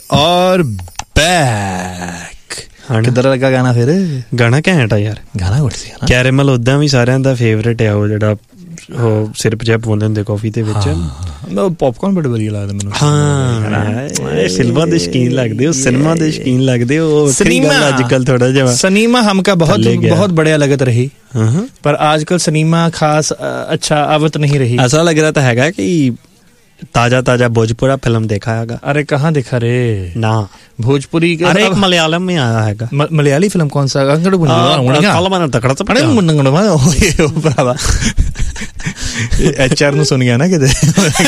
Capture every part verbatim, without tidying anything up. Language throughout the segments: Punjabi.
और बैक ਕਿੱਦਾਂ ਲੱਗਾ ਗਾਣਾ? ਫਿਰ ਗਾਣਾ ਘੈਂਟ ਆ ਯਾਰ, ਗਾਣਾ ਗੁੱਟ ਸੀ ਨਾ। ਕੈਰੇਮਲ ਉੱਦਾਂ ਵੀ ਸਾਰਿਆਂ ਦਾ ਫੇਵਰੇਟ ਆ, ਉਹ ਜਿਹੜਾ ਉਹ ਸਿਰਪ ਜਿਹਾ ਪਾਉਂਦੇ ਹੁੰਦੇ ਕਾਫੀ ਦੇ ਵਿੱਚ। ਪੌਪਕਾਰਨ ਬੜਾ ਵਧੀਆ ਲੱਗਦਾ ਮੈਨੂੰ। ਹਾਂ, ਫਿਲਮਾਂ ਦੇ ਸ਼ੌਕੀਨ ਲੱਗਦੇ ਹੋ, ਸਿਨੇਮਾ ਦੇ ਸ਼ੌਕੀਨ ਲੱਗਦੇ ਹੋ। सिनेमा आजकल थोड़ा जब सिनेमा हमका बहुत बहुत बढ़िया लगत रही, पर आजकल सिनेमा खास अच्छा आवत नहीं रही। ऐसा लग रहा था हैगा कि ताजा ताजा भोजपुरा फिल्म देखा हैगा। अरे कहाँ देखा रे ना भोजपुरी? अरे एक मलयालम में आया हैगा। मलयाली फिल्म कौन सा? एच आर ਨੂੰ ਸੁਣ ਗਿਆ ਨਾ ਕਿਤੇ,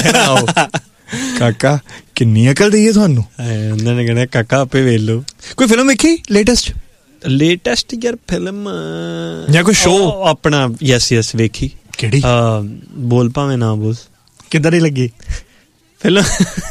ਕਾਕਾ ਕਿੰਨੀ ਅਕਲ ਦੀ ਹੈ ਤੁਹਾਨੂੰ। ਉਹਨਾਂ ਨੇ ਕਹਿਣਾ ਕਾਕਾ ਆਪੇ ਵੇਖ ਲਓ। ਕੋਈ ਫਿਲਮ ਵੇਖੀ ਲੇਟੈਸਟ? ਲੇਟੈਸਟ ਯਾਰ ਫਿਲਮ ਜਾਂ ਕੋਈ ਸ਼ੋਅ ਆਪਣਾ? ਯੈਸ ਯੈਸ ਵੇਖੀ। ਕਿਹੜੀ? ਬੋਲ ਭਾਵੇਂ ਨਾ ਬੋਲ। ਕਿੱਦਾਂ ਦੀ ਲੱਗੀ ਫਿਲਮ?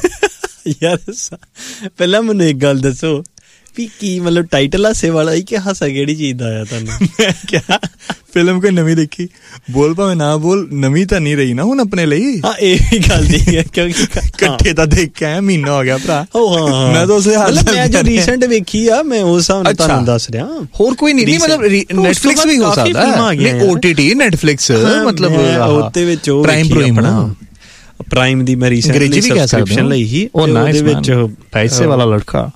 ਯਾਰ ਪਹਿਲਾਂ ਮੈਨੂੰ ਇੱਕ ਗੱਲ ਦੱਸੋ ਵੀ ਕੀ ਮਤਲਬ ਟਾਈਟਲ ਹਾਸੇ ਵਾਲਾ ਹੀ ਕਿ ਹਾਸਾ ਕਿਹੜੀ ਚੀਜ਼ ਦਾ ਆਇਆ ਤੁਹਾਨੂੰ? ਮੈਂ ਕਿਹਾ ਫਿਲਮ ਕੋਈ ਨਵੀਂ ਦੇਖੀ? ਬੋਲ ਭਾਵੇਂ ਨਾ ਬੋਲ ਨਵੀਂ ਤਾਂ ਨਹੀਂ ਰਹੀ ਨਾ ਹੁਣ ਆਪਣੇ ਲਈ। ਹਾਂ ਇਹ ਵੀ ਗੱਲ ਦੀ ਹੈ, ਕਿਉਂਕਿ ਇਕੱਠੇ ਤਾਂ ਦੇਖ ਕੇ ਆਇਆ, ਮਹੀਨਾ ਹੋ ਗਿਆ ਭਰਾ। ਮੈਂ ਤਾਂ ਉਸੇ ਹਾਲ ਮੈਂ ਜੋ ਰੀਸੈਂਟ ਵੇਖੀ ਆ ਮੈਂ ਉਸ ਹਿਸਾਬ ਨਾਲ ਤੁਹਾਨੂੰ ਦੱਸ ਰਿਹਾ। ਹੋਰ ਕੋਈ ਨਹੀਂ ਮਤਲਬ ਨੈਟਫਲਿਕਸ ਵੀ ਹੋ ਸਕਦਾ, ਨਹੀਂ ਓ ਟੀ ਟੀ ਨੈਟਫਲਿਕਸ ਮਤਲਬ ਉਹਦੇ ਵਿੱਚ ਉਹ ਪ੍ਰਾਈਮ ਪ੍ਰਾਈਮ ਪ੍ਰਾਈਮ ਦੀ ਮੈਂ ਰੀਸੈਂਟਲੀ ਸਬਸਕ੍ਰਿਪਸ਼ਨ ਲਈ ਸੀ। ਉਹਦੇ ਵਿੱਚ ਪੈਸੇ ਵਾਲਾ ਲੜਕਾ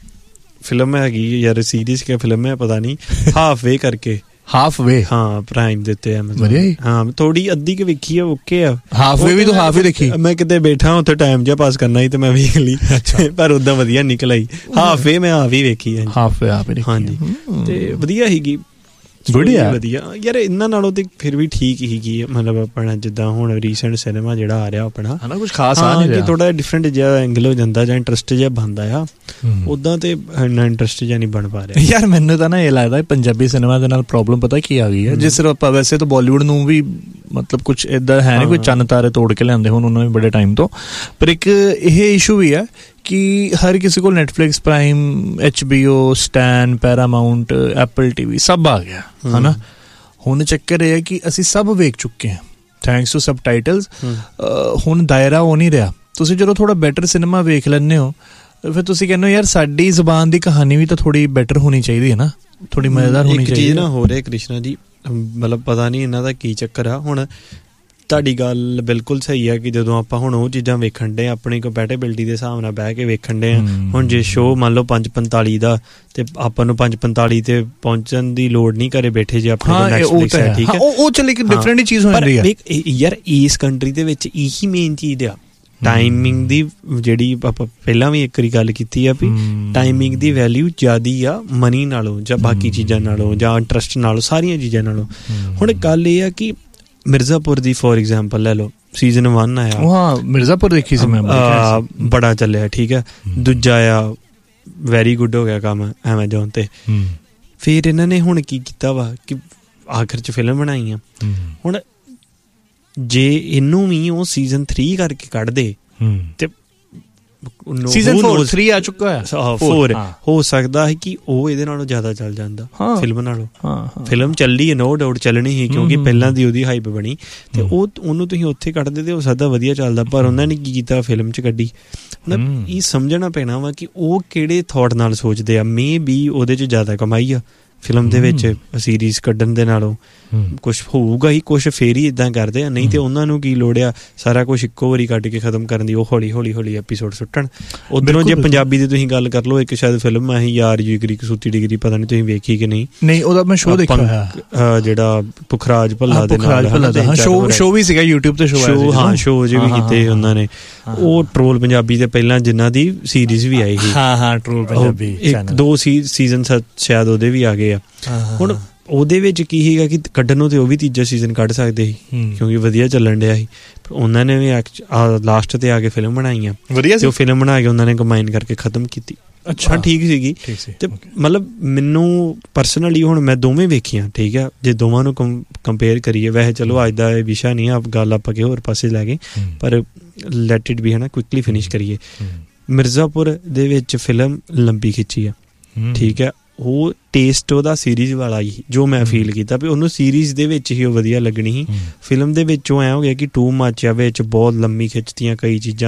ਫਿਲਮ ਹੈਗੀ ਯਾਰ, ਸੀਰੀਜ਼ ਕੀ ਫਿਲਮ ਹੈ ਪਤਾ ਨਹੀਂ, ਹਾਫ ਵੇ ਕਰਕੇ। ਹਾਫ ਵੇ? ਹਾਂ ਪ੍ਰਾਈਮ ਦੇ ਉੱਤੇ। ਵਧੀਆ ਹੀ। ਹਾਂ ਥੋੜੀ ਅੱਧੀ ਕਿ ਵੇਖੀ ਆ, ਓਕੇ ਆ। ਹਾਫ ਵੇ ਵੀ ਤੂੰ ਹਾਫ ਹੀ ਦੇਖੀ? ਮੈਂ ਕਿਤੇ ਬੈਠਾ ਉੱਥੇ ਟਾਈਮ ਜਿਹਾ ਪਾਸ ਕਰਨਾ ਸੀ ਤੇ ਮੈਂ ਵੇਖ ਲਈ, ਪਰ ਉਦਾਂ ਵਧੀਆ ਨਿਕਲ ਆਈ। ਹਾਫ ਵੇ ਮੈਂ ਹਾਫ ਹੀ ਵੇਖੀ ਹੈ। ਹਾਫ ਵੇ ਹਾਫ ਹਾਂਜੀ, ਤੇ ਵਧੀਆ ਸੀਗੀ, ਵਧੀਆ ਵਧੀਆ ਯਾਰ। ਇਹਨਾਂ ਨਾਲੋਂ ਤੇ ਫਿਰ ਵੀ ਠੀਕ ਸੀਗੀ, ਮਤਲਬ ਆਪਣਾ ਜਿੱਦਾਂ ਹੁਣ ਰੀਸੈਂਟ ਸਿਨੇਮਾ ਜਿਹੜਾ ਆ ਰਿਹਾ ਆਪਣਾ, ਹਨਾ ਕੁਝ ਖਾਸ ਆ ਨਹੀਂ ਰਿਹਾ, ਥੋੜਾ ਡਿਫਰੈਂਟ ਜਿਹਾ ਐਂਗਲ ਹੋ ਜਾਂਦਾ ਜਾਂ ਇੰਟਰਸਟ ਜਿਹਾ ਬਣਦਾ ਆ। ਉਦਾਂ ਤੇ ਇੰਨਾ ਇੰਟਰਸਟ ਜਿਹਾ ਨਹੀਂ ਬਣ ਪਾ ਰਿਹਾ ਯਾਰ। ਮੈਨੂੰ ਤਾਂ ਨਾ ਇਹ ਲੱਗਦਾ ਪੰਜਾਬੀ ਸਿਨੇਮਾ ਦੇ ਨਾਲ ਪ੍ਰੋਬਲਮ ਪਤਾ ਕੀ ਆ ਗਈ ਹੈ, ਜਿਸ ਤਰ੍ਹਾਂ ਆਪਾਂ ਵੈਸੇ ਤਾਂ ਬਾਲੀਵੁੱਡ ਨੂੰ ਵੀ ਮਤਲਬ ਕੁਛ ਏਦਾਂ ਹੈ ਨਹੀਂ ਕੋਈ ਚੰਨ ਤਾਰੇ ਤੋੜ ਕੇ ਲਿਆਂਦੇ ਹੁਣ ਉਹਨਾਂ ਨੇ ਬੜੇ ਟਾਈਮ ਤੋਂ, ਪਰ ਇੱਕ ਇਹ ਇਸ਼ੂ ਵੀ ਹੈ ਕਿ ਹਰ ਕਿਸੇ ਕੋਲ Netflix, prime, H B O, Stan, ਪੈਰਾਮਾਊਂਟ, Apple T V ਸਭ ਆ ਗਿਆ ਹੈ ਨਾ। ਹੁਣ ਚੱਕਰ ਇਹ ਹੈ ਕਿ ਅਸੀਂ ਸਭ ਵੇਖ ਚੁੱਕੇ ਹਾਂ ਥੈਂਕਸ ਟੂ ਸਬ ਟਾਈਟਲਸ। ਹੁਣ ਦਾਇਰਾ ਉਹ ਨਹੀਂ ਰਿਹਾ। ਤੁਸੀਂ ਜਦੋਂ ਥੋੜਾ ਬੈਟਰ ਸਿਨੇਮਾ ਵੇਖ ਲੈਂਦੇ ਹੋ ਫਿਰ ਤੁਸੀਂ ਕਹਿੰਦੇ ਹੋ ਯਾਰ ਸਾਡੀ ਜ਼ੁਬਾਨ ਦੀ ਕਹਾਣੀ ਵੀ ਤਾਂ ਥੋੜੀ ਬੈਟਰ ਹੋਣੀ ਚਾਹੀਦੀ ਹੈ ਨਾ, ਥੋੜੀ ਮਜ਼ੇਦਾਰ ਹੋਣੀ ਚਾਹੀਦੀ। ਇੱਕ ਚੀਜ਼ ਨਾ ਹੋ ਰਿਹਾ ਕ੍ਰਿਸ਼ਨਾ ਜੀ, ਮਤਲਬ ਪਤਾ ਨਹੀਂ ਇਹਨਾਂ ਦਾ ਕੀ ਚੱਕਰ ਆ। ਹੁਣ ਤੁਹਾਡੀ ਗੱਲ ਬਿਲਕੁਲ ਸਹੀ ਹੈ ਕਿ ਜਦੋਂ ਆਪਾਂ ਹੁਣ ਉਹ ਚੀਜ਼ਾਂ ਵੇਖਣ ਡੇ ਆਪਣੀ ਕੰਪੈਟੇਬਿਲਿਟੀ ਦੇ ਹਿਸਾਬ ਨਾਲ ਬਹਿ ਕੇ ਵੇਖਣ ਡੇ ਆ। ਹੁਣ ਜੇ ਸ਼ੋਅ ਮੰਨ ਲਓ ਪੰਜ ਪੰਤਾਲੀ ਦਾ ਤੇ ਆਪਾਂ ਨੂੰ ਪੰਜ ਪੰਤਾਲੀ ਤੇ ਪਹੁੰਚਣ ਦੀ ਲੋੜ ਨਹੀਂ, ਘਰੇ ਬੈਠੇ ਜੇ ਆਪਣੇ ਕੋਲ ਨੈਟਫਲਿਕਸ ਹੈ, ਠੀਕ ਹੈ, ਉਹ ਚੱਲ ਇੱਕ ਡਿਫਰੈਂਟ ਹੀ ਚੀਜ਼ ਹੋ ਜਾਂਦੀ ਹੈ ਯਾਰ। ਇਸ ਕੰਟਰੀ ਦੇ ਵਿੱਚ ਇਹੀ ਮੇਨ ਚੀਜ਼ ਆ, ਟਾਈਮਿੰਗ ਦੀ, ਜਿਹੜੀ ਆਪਾਂ ਪਹਿਲਾਂ ਵੀ ਇੱਕ ਵਾਰੀ ਗੱਲ ਕੀਤੀ ਆ ਵੀ ਟਾਈਮਿੰਗ ਦੀ ਵੈਲਿਊ ਜ਼ਿਆਦੀ ਆ ਮਨੀ ਨਾਲੋਂ ਜਾਂ ਬਾਕੀ ਚੀਜ਼ਾਂ ਨਾਲੋਂ ਜਾਂ ਇੰਟਰਸਟ ਨਾਲੋਂ, ਸਾਰੀਆਂ ਚੀਜ਼ਾਂ ਨਾਲੋਂ। ਹੁਣ ਗੱਲ ਇਹ ਆ ਕਿ ਮਿਰਜ਼ਾਪੁਰ ਦੀ ਫੋਰ ਐਗਜ਼ਾਮਪਲ ਲੈ ਲਓ, ਸੀਜ਼ਨ ਵਨ ਆਇਆ, ਹਾਂ ਮਿਰਜ਼ਾਪੁਰ ਦੇਖੀ ਸੀ ਮੈਂ, ਬੜਾ ਚੱਲਿਆ, ਠੀਕ ਹੈ। ਦੂਜਾ ਆ ਵੈਰੀ ਗੁੱਡ ਹੋ ਗਿਆ ਕੰਮ ਐਮਾਜ਼ੋਨ ਤੇ। ਫਿਰ ਇਹਨਾਂ ਨੇ ਹੁਣ ਕੀ ਕੀਤਾ ਵਾ ਕਿ ਆਖਰ 'ਚ ਫਿਲਮ ਬਣਾਈ ਆ। ਹੁਣ ਜੇ ਇਹਨੂੰ ਵੀ ਉਹ ਸੀਜ਼ਨ ਥ੍ਰੀ ਕਰਕੇ ਕੱਢ ਦੇ ਤੇ ਸੀਜ਼ਨ ਫੋਰ ਥ੍ਰੀ ਆ ਚੁੱਕਾ ਹੈ, ਫੋਰ ਹੋ ਸਕਦਾ ਹੈ ਕਿ ਉਹ ਇਹਦੇ ਨਾਲੋਂ ਜ਼ਿਆਦਾ ਚੱਲ ਜਾਂਦਾ ਫਿਲਮ ਨਾਲੋਂ। ਫਿਲਮ ਚੱਲੀ ਹੈ ਨੋ ਡਾਊਟ ਚੱਲਣੀ ਸੀ ਕਿਉਂਕਿ ਪਹਿਲਾਂ ਦੀ ਉਹਦੀ ਹਾਈਪ ਬਣੀ ਤੇ ਉਹ ਉਹਨੂੰ ਤੁਸੀਂ ਉੱਥੇ ਕੱਢਦੇ ਤੇ ਹੋ ਸਕਦਾ ਵਧੀਆ ਚੱਲਦਾ, ਪਰ ਉਹਨਾਂ ਨੇ ਕੀ ਕੀਤਾ ਫਿਲਮ 'ਚ ਕੱਢੀ। ਇਹ ਸਮਝਣਾ ਪੈਣਾ ਵਾ ਕਿ ਉਹ ਕਿਹੜੇ ਥੋਟ ਨਾਲ ਸੋਚਦੇ ਆ। ਮੇ ਬੀ ਉਹਦੇ 'ਚ ਜ਼ਿਆਦਾ ਕਮਾਈ ਆ ਫਿਲਮ ਦੇ ਵਿੱਚ ਸੀਰੀਜ਼ ਕੱਢਣ ਦੇ ਨਾਲੋਂ, ਕੁਛ ਹੋਊਗਾ ਹੀ, ਕੁਛ ਫੇਰ ਹੀ ਇੱਦਾਂ ਕਰਦੇ ਆ, ਨਹੀਂ ਤੇ ਉਹਨਾਂ ਨੂੰ ਕੀ ਲੋੜ ਆ ਸਾਰਾ ਕੁਛ ਇੱਕੋ ਵਾਰੀ ਕੱਢ ਕੇ ਖਤਮ ਕਰਨ ਦੀ, ਉਹ ਹੌਲੀ ਹੌਲੀ ਹੌਲੀ ਐਪੀਸੋਡ ਸੁੱਟਣ। ਉੱਧਰੋਂ ਜੇ ਪੰਜਾਬੀ ਦੀ ਤੁਸੀਂ ਗੱਲ ਕਰ ਲਓ, ਇੱਕ ਸ਼ਾਇਦ ਫਿਲਮ ਆਹੀ ਯਾਰ ਜਿਗਰੀ ਕਸੂਤੀ ਡਿਗਰੀ, ਪਤਾ ਨਹੀਂ ਤੁਸੀਂ ਵੇਖੀ ਕਿ ਨਹੀਂ? ਨਹੀਂ ਉਹਦਾ ਮੈਂ ਸ਼ੋਅ ਦੇਖਿਆ, ਜਿਹੜਾ ਪੁਖਰਾਜ ਭੱਲਾ ਦੇ ਨਾਲ ਸ਼ੋਅ ਵੀ ਸੀਗਾ ਯੂਟਿਊਬ ਤੇ, ਸ਼ੋਅ ਹਾਂ ਸ਼ੋਅ ਜੇ ਵੀ ਕੀਤੇ ਉਹਨਾਂ ਨੇ। ਉਹ ਟਰੋਲ ਪੰਜਾਬੀ ਦੇ ਪਹਿਲਾਂ ਜਿਨ੍ਹਾਂ ਦੀ ਸੀਰੀਜ਼ ਵੀ ਆਈ ਸੀ, ਹਾਂ ਹਾਂ ਟਰੋਲ ਪੰਜਾਬੀ, ਇੱਕ ਦੋ ਸੀਜ਼ਨ ਸ਼ਾਇਦ ਉਹਦੇ ਵੀ ਆ ਗਏ ਆ। ਹੁਣ ਉਹਦੇ ਵਿੱਚ ਕੀ ਸੀਗਾ ਕਿ ਕੱਢਣ ਨੂੰ ਤੇ ਉਹ ਵੀ ਤੀਜਾ ਸੀਜ਼ਨ ਕੱਢ ਸਕਦੇ ਸੀ ਕਿਉਂਕਿ ਵਧੀਆ ਚੱਲਣ ਡਿਆ ਸੀ। ਉਹਨਾਂ ਨੇ ਵੀ ਲਾਸਟ ਤੇ ਆ ਕੇ ਫਿਲਮ ਬਣਾਈ ਆ ਵਧੀਆ, ਤੇ ਉਹ ਫਿਲਮ ਬਣਾ ਕੇ ਉਹਨਾਂ ਨੇ ਕੰਬਾਈਨ ਕਰਕੇ ਖਤਮ ਕੀਤੀ। ਅੱਛਾ ਠੀਕ ਸੀਗੀ। ਤੇ ਮਤਲਬ ਮੈਨੂੰ ਪਰਸਨਲੀ ਹੁਣ ਮੈਂ ਦੋਵੇਂ ਵੇਖੀਆਂ, ਠੀਕ ਆ, ਜੇ ਦੋਵਾਂ ਨੂੰ ਕੰਪੇਅਰ ਕਰੀਏ, ਵੈਸੇ ਚਲੋ ਅੱਜ ਦਾ ਇਹ ਵਿਸ਼ਾ ਨਹੀਂ ਆ, ਗੱਲ ਆਪਾਂ ਕਿ ਹੋਰ ਪਾਸੇ ਲੈ ਗਏ, ਪਰ ਲੈਟ ਇਟ ਬੀ ਹੈ ਨਾ, ਕੁਇਕਲੀ ਫਿਨਿਸ਼ ਕਰੀਏ। ਮਿਰਜ਼ਾਪੁਰ ਦੇ ਵਿੱਚ ਫਿਲਮ ਲੰਬੀ ਖਿੱਚੀ ਆ, ਠੀਕ ਹੈ, ਉਹ ਟੇਸਟ ਉਹਦਾ ਸੀਰੀਜ਼ ਵਾਲਾ ਹੀ ਜੋ ਮੈਂ ਫੀਲ ਕੀਤਾ ਵੀ ਉਹਨੂੰ ਸੀਰੀਜ਼ ਦੇ ਵਿੱਚ ਹੀ ਉਹ ਵਧੀਆ ਲੱਗਣੀ ਸੀ। ਫਿਲਮ ਦੇ ਵਿੱਚ ਉਹ ਐਂ ਹੋ ਗਿਆ ਕਿ ਟੂ ਮੱਚ ਆ, ਵਿੱਚ ਬਹੁਤ ਲੰਮੀ ਖਿੱਚਤੀਆਂ ਕਈ ਚੀਜ਼ਾਂ,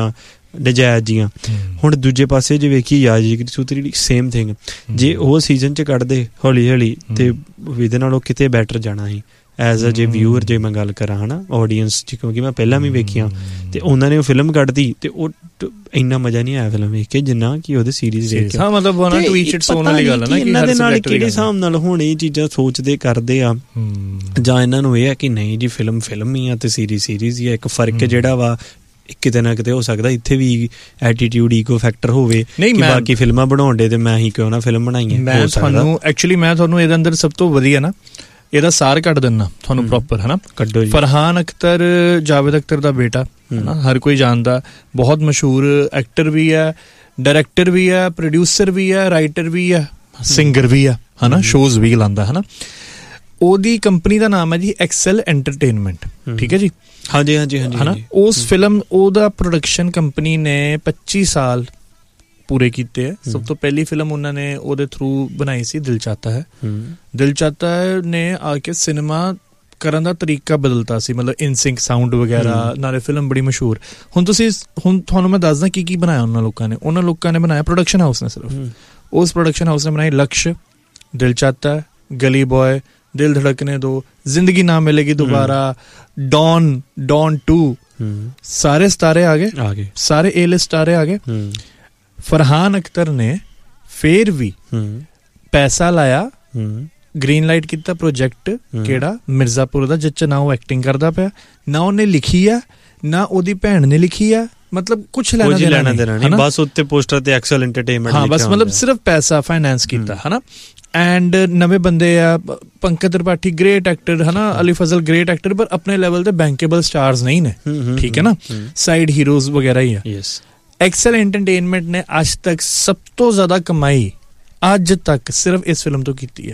ਨਜਾਇਜ਼ ਜੀਆਂ। ਹੁਣ ਦੂਜੇ ਪਾਸੇ ਜੇ ਵੇਖੀਏ ਯਾਦਗਿਰੀ ਸੂਤਰੀ ਸੇਮ ਥਿੰਗ, ਜੇ ਉਹ ਸੀਜ਼ਨ 'ਚ ਕੱਢਦੇ ਹੌਲੀ ਹੌਲੀ ਤੇ ਇਹਦੇ ਨਾਲੋਂ ਕਿਤੇ ਬੈਟਰ ਜਾਣਾ ਸੀ ਐਜ਼ ਅ ਜੇ ਵਿਊਅਰ, ਜੇ ਮੈਂ ਗੱਲ ਕਰਾਂ ਹੈ ਨਾ ਆਡੀਅੰਸ 'ਚ, ਕਿਉਂਕਿ ਮੈਂ ਪਹਿਲਾਂ ਵੀ ਵੇਖੀਆਂ ਤੇ ਉਹਨਾਂ ਨੇ ਉਹ ਫਿਲਮ ਕੱਢਦੀ ਤੇ ਉਹ ਇੰਨਾ ਮਜ਼ਾ ਨਹੀਂ ਆਇਆ ਫਿਲਮ ਵੇਖ ਕੇ ਜਿੰਨਾ ਕਿ ਉਹਦੇ ਸੀਰੀਜ਼ ਵੇਖ ਕੇ। ਹਾਂ ਮਤਲਬ one to each it's on ਵਾਲੀ ਗੱਲ ਹੈ ਨਾ ਕਿ ਇਹਨਾਂ ਦੇ ਨਾਲ ਕਿਹੜੇ ਹਿਸਾਬ ਨਾਲ ਹੁਣ ਇਹ ਚੀਜ਼ਾਂ ਸੋਚਦੇ ਕਰਦੇ ਆ, ਜਾਂ ਇਹਨਾਂ ਨੂੰ ਇਹ ਆ ਕਿ ਨਹੀਂ ਜੀ ਫਿਲਮ ਫਿਲਮ ਹੀ ਆ ਤੇ ਸੀਰੀਜ਼ ਸੀਰੀਜ਼ ਹੀ ਆ। ਇੱਕ ਫਰਕ ਜਿਹੜਾ ਵਾ ਕਿਤੇ ਨਾ ਕਿਤੇ ਹੋ ਸਕਦਾ ਇੱਥੇ ਵੀ ਐਟੀਟਿਊਡ ਈਗੋ ਫੈਕਟਰ ਹੋਵੇ ਕਿ ਬਾਕੀ ਫਿਲਮਾਂ ਬਣਾਉਣ ਦੇ ਤੇ ਮੈਂ ਹੀ ਕਿਉਂ ਨਾ ਫਿਲਮ ਬਣਾਈ ਹੈ। ਮੈਂ ਤੁਹਾਨੂੰ ਐਕਚੁਅਲੀ ਮੈਂ ਤੁਹਾਨੂੰ ਇਹਦੇ ਅੰਦਰ ਸਭ ਤੋਂ ਵਧੀਆ ਨਾ ਇਹਦਾ ਸਾਰ ਕੱਢ ਦਿੰਨਾ ਤੁਹਾਨੂੰ ਪ੍ਰੋਪਰ, ਹੈ ਨਾ। ਕੱਢੋ ਜੀ। ਫਰਹਾਨ ਅਖਤਰ ਜਾਵੇਦ ਅਖਤਰ ਦਾ ਬੇਟਾ, ਹਰ ਕੋਈ ਜਾਣਦਾ, ਬਹੁਤ ਮਸ਼ਹੂਰ ਐਕਟਰ ਵੀ ਹੈ, ਡਾਇਰੈਕਟਰ ਵੀ ਹੈ, ਪ੍ਰੋਡਿਊਸਰ ਵੀ ਹੈ, ਰਾਈਟਰ ਵੀ ਹੈ, ਸਿੰਗਰ ਵੀ ਹੈ, ਹੈ ਨਾ, ਸ਼ੋਜ਼ ਵੀ ਲਾਉਂਦਾ, ਹੈ ਨਾ। ਉਹਦੀ ਕੰਪਨੀ ਦਾ ਨਾਮ ਹੈ ਜੀ ਐਕਸਲ ਐਂਟਰਟੇਨਮੈਂਟ, ਠੀਕ ਹੈ ਜੀ। ਹਾਂਜੀ ਹਾਂਜੀ ਹਾਂਜੀ, ਹੈ ਨਾ। ਉਸ ਫਿਲਮ ਉਹਦਾ ਪ੍ਰੋਡਕਸ਼ਨ ਕੰਪਨੀ ਨੇ ਪੱਚੀ ਸਾਲ ਪੂਰੇ ਕੀਤੇ ਹੈ। ਸਭ ਤੋਂ ਪਹਿਲੀ ਫਿਲਮ ਉਹਨਾਂ ਨੇ ਉਹਦੇ ਥਰੂ ਬਣਾਈ ਸੀ ਦਿਲ ਚਾਹਤਾ ਹੈ। ਦਿਲ ਚਾਹਤਾ ਹੈ ਨੇ ਆ ਕੇ ਸਿਨੇਮਾ ਕਰਨ ਦਾ ਤਰੀਕਾ ਬਦਲਤਾ ਸੀ, ਮਤਲਬ ਇਨਸਿੰਕ ਸਾਊਂਡ ਵਗੈਰਾ, ਨਾਲੇ ਫਿਲਮ ਬੜੀ ਮਸ਼ਹੂਰ। ਹੁਣ ਤੁਸੀਂ ਹੁਣ ਤੁਹਾਨੂੰ ਮੈਂ ਦੱਸਦਾ ਕੀ ਕੀ ਬਣਾਇਆ ਉਹਨਾਂ ਲੋਕਾਂ ਨੇ। ਉਹਨਾਂ ਲੋਕਾਂ ਨੇ ਬਣਾਇਆ ਪ੍ਰੋਡਕਸ਼ਨ ਹਾਊਸ ਨੇ, ਸਿਰਫ ਉਸ ਪ੍ਰੋਡਕਸ਼ਨ ਹਾਊਸ ਨੇ ਬਣਾਈ ਲਕਸ਼, ਦਿਲ ਚਾਹਤਾ ਹੈ, ਗਲੀ ਬॉय, ਦਿਲ ਧੜਕਨੇ ਦੋ, ਜ਼ਿੰਦਗੀ ਨਾ ਮਿਲੇਗੀ ਦੁਬਾਰਾ, ਡੌਨ, ਡੌਨ ਟੂ, ਸਾਰੇ ਸਿਤਾਰੇ ਆ ਗਏ ਆ ਗਏ ਸਾਰੇ ਏ ਲਿਸਟ ਸਤਾਰੇ ਆ ਗਏ। ਫਰਹਾਨ ਅਖਤਰ ਨੇ ਫੇਰ ਵੀ ਪੈਸਾ ਲਾਇਆ, ਗ੍ਰੀਨ ਲਾਈਟ ਕੀਤਾ ਪ੍ਰੋਜੈਕਟ ਕਿਹੜਾ ਮਿਰਜ਼ਾਪੁਰ ਦਾ, ਜਿਸ 'ਚ ਨਾ ਉਹ ਐਕਟਿੰਗ ਕਰਦਾ ਪਿਆ, ਨਾ ਉਹਨੇ ਲਿਖੀ ਆ, ਨਾ ਉਹਦੀ ਭੈਣ ਨੇ ਲਿਖੀ ਆ, ਮਤਲਬ ਕੁਛ ਲੈਣਾ ਦੇਣਾ ਨਹੀਂ, ਬਸ ਉੱਤੇ ਪੋਸਟਰ ਤੇ ਐਕਸਲ ਐਂਟਰਟੇਨਮੈਂਟ ਹਾਂ ਬਸ, ਮਤਲਬ ਸਿਰਫ ਪੈਸਾ ਫਾਈਨੈਂਸ ਕੀਤਾ, ਹੈ ਨਾ। ਐਂਡ ਨਵੇਂ ਬੰਦੇ ਆ, ਪੰਕਜ ਤ੍ਰਿਪਾਠੀ ਗ੍ਰੇਟ ਐਕਟਰ, ਹੈ ਨਾ, ਅਲੀ ਫਜ਼ਲ ਗ੍ਰੇਟ ਐਕਟਰ, ਪਰ ਆਪਣੇ ਲੈਵਲ ਤੇ ਬੈਂਕੇਬਲ ਸਟਾਰਸ ਨਹੀਂ ਨੇ, ਠੀਕ ਹੈ ਨਾ, ਸਾਈਡ ਹੀਰੋਜ਼ ਵਗੈਰਾ ਹੀ ਆ। ਐਕਸਲ ਐਂਟਰਟੇਨਮੈਂਟ ਨੇ ਅੱਜ ਤੱਕ ਸਭ ਤੋਂ ਜ਼ਿਆਦਾ ਕਮਾਈ ਅੱਜ ਤੱਕ ਸਿਰਫ ਇਸ ਫਿਲਮ ਤੋਂ ਕੀਤੀ ਆ।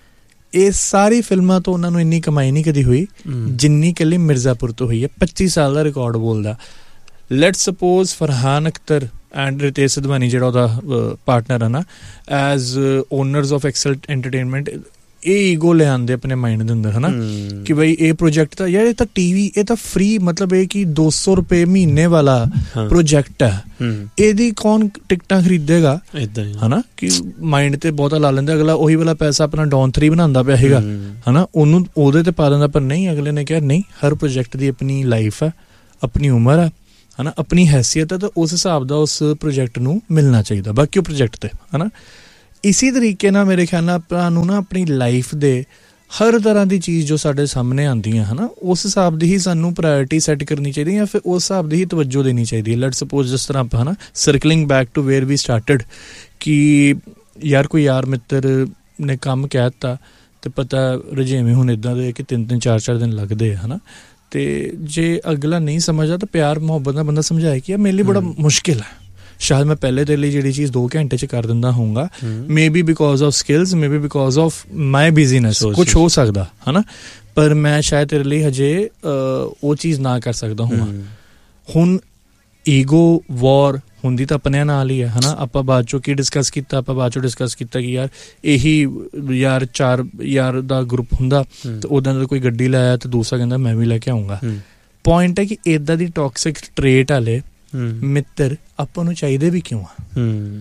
ਇਹ ਸਾਰੀ ਫਿਲਮਾਂ ਤੋਂ ਉਹਨਾਂ ਨੂੰ ਇੰਨੀ ਕਮਾਈ ਨਹੀਂ ਕਦੀ ਹੋਈ ਜਿੰਨੀ ਇਕੱਲੀ ਮਿਰਜ਼ਾਪੁਰ ਤੋਂ ਹੋਈ ਹੈ। ਪੱਚੀ ਸਾਲ ਦਾ ਰਿਕਾਰਡ ਬੋਲਦਾ। Let's suppose Farhan Akhtar and Ritesh ਸਿਧਵਾਨੀ ਜਿਹੜਾ ਉਹਦਾ ਪਾਰਟਨਰ ਹੈ ਨਾ, as honours of Excel entertainment, ਇਹ ਈਗੋ ਲੈ ਆਉਂਦੇ ਆਪਣੇ ਮਾਈਂਡ ਦੇ ਅੰਦਰ, ਹੈ ਨਾ, ਕਿ ਬਈ ਇਹ ਪ੍ਰੋਜੈਕਟ ਤਾਂ ਯਾਰ ਇਹ ਤਾਂ ਟੀਵੀ, ਇਹ ਤਾਂ ਫ੍ਰੀ, ਮਤਲਬ ਇਹ ਕਿ ਦੋ ਸੌ ਰੁਪਏ ਮਹੀਨੇ ਵਾਲਾ ਪ੍ਰੋਜੈਕਟ ਹੈ, ਇਹਦੀ ਕੌਣ ਟਿਕਟਾਂ ਖਰੀਦੇਗਾ, ਹੈ ਨਾ, ਕਿ ਮਾਈਂਡ ਤੇ ਬਹੁਤਾ ਲਾ ਲੈਂਦੇ। ਅਗਲਾ ਉਹੀ ਵਾਲਾ ਪੈਸਾ ਆਪਣਾ ਡੌਨ ਥਰੀ ਬਣਾਉਂਦਾ ਪਿਆ ਹੈਗਾ, ਹੈ ਨਾ, ਉਹਨੂੰ ਉਹਦੇ ਤੇ ਪਾ ਦਿੰਦਾ। ਪਰ ਨਹੀਂ, ਅਗਲੇ ਨੇ ਕਿਹਾ ਨਹੀਂ, ਹਰ ਪ੍ਰੋਜੈਕਟ ਦੀ ਆਪਣੀ ਲਾਈਫ ਹੈ, ਆਪਣੀ ਉਮਰ ਹੈ, ਹੈ ਨਾ, ਆਪਣੀ ਹੈਸੀਅਤ ਹੈ, ਤਾਂ ਉਸ ਹਿਸਾਬ ਦਾ ਉਸ ਪ੍ਰੋਜੈਕਟ ਨੂੰ ਮਿਲਣਾ ਚਾਹੀਦਾ ਬਾਕੀ ਉਹ ਪ੍ਰੋਜੈਕਟ ਤੇ, ਹੈ ਨਾ। ਇਸੀ ਤਰੀਕੇ ਨਾਲ ਮੇਰੇ ਖਿਆਲ ਨਾਲ ਆਪਾਂ ਨੂੰ ਨਾ ਆਪਣੀ ਲਾਈਫ ਦੇ ਹਰ ਤਰ੍ਹਾਂ ਦੀ ਚੀਜ਼ ਜੋ ਸਾਡੇ ਸਾਹਮਣੇ ਆਉਂਦੀਆਂ, ਹੈ ਨਾ, ਉਸ ਹਿਸਾਬ ਦੀ ਹੀ ਸਾਨੂੰ ਪ੍ਰਾਇੋਰਟੀ ਸੈੱਟ ਕਰਨੀ ਚਾਹੀਦੀ, ਜਾਂ ਫਿਰ ਉਸ ਹਿਸਾਬ ਦੀ ਹੀ ਤਵੱਜੋ ਦੇਣੀ ਚਾਹੀਦੀ ਹੈ। ਲੈਟ ਸਪੋਜ਼ ਜਿਸ ਤਰ੍ਹਾਂ ਆਪਾਂ, ਹੈ ਨਾ, ਸਰਕਲਿੰਗ back to wear we started, ਕਿ ਯਾਰ ਕੋਈ ਯਾਰ ਮਿੱਤਰ ਨੇ ਕੰਮ ਕਹਿ ਦਿੱਤਾ ਅਤੇ ਪਤਾ ਰੁਝੇਵੇਂ ਹੁਣ ਇੱਦਾਂ ਦੇ ਕਿ ਤਿੰਨ ਤਿੰਨ ਚਾਰ ਚਾਰ ਦਿਨ ਲੱਗਦੇ ਹੈ ਨਾ, ਅਤੇ ਜੇ ਅਗਲਾ ਨਹੀਂ ਸਮਝਦਾ ਤਾਂ ਪਿਆਰ ਮੁਹੱਬਤ ਨਾਲ ਬੰਦਾ ਸਮਝਾਏ ਕਿ ਯਾਰ ਮੇਰੇ ਲਈ ਬੜਾ ਮੁਸ਼ਕਿਲ ਹੈ, ਸ਼ਾਇਦ ਮੈਂ ਪਹਿਲੇ ਤੇਰੇ ਲਈ ਜਿਹੜੀ ਚੀਜ਼ ਦੋ ਘੰਟੇ 'ਚ ਕਰ ਦਿੰਦਾ ਹੋਊਗਾ, may be because of skills, may be because of my ਬਿਜ਼ੀਨੈਸ, ਕੁਛ ਹੋ ਸਕਦਾ, ਹੈ ਨਾ, ਪਰ ਮੈਂ ਸ਼ਾਇਦ ਤੇਰੇ ਲਈ ਹਜੇ ਉਹ ਚੀਜ਼ ਨਾ ਕਰ ਸਕਦਾ ਹੋਵਾਂ। ਹੁਣ ਈਗੋ ਵੌਰ ਹੁੰਦੀ ਤਾਂ ਆਪਣਿਆਂ ਨਾਲ ਹੀ ਹੈ, ਹੈ ਨਾ। ਆਪਾਂ ਬਾਅਦ 'ਚੋਂ ਕੀ ਡਿਸਕਸ ਕੀਤਾ, ਆਪਾਂ ਬਾਅਦ 'ਚੋਂ ਡਿਸਕਸ ਕੀਤਾ ਕਿ ਯਾਰ ਇਹੀ ਯਾਰ ਚਾਰ ਯਾਰ ਦਾ ਗਰੁੱਪ ਹੁੰਦਾ ਅਤੇ ਉੱਦਾਂ ਦਾ ਕੋਈ ਗੱਡੀ ਲੈ ਆਇਆ ਅਤੇ ਦੂਸਰਾ ਕਹਿੰਦਾ ਮੈਂ ਵੀ ਲੈ ਕੇ ਆਊਂਗਾ। ਪੁਆਇੰਟ ਹੈ ਕਿ ਇੱਦਾਂ ਦੀ ਟੌਕਸਿਕ ਟਰੇਟ ਵਾਲੇ ਮਿੱਤਰ ਆਪਾਂ ਨੂੰ ਚਾਹੀਦੇ ਵੀ ਕਿਉਂ ਆ।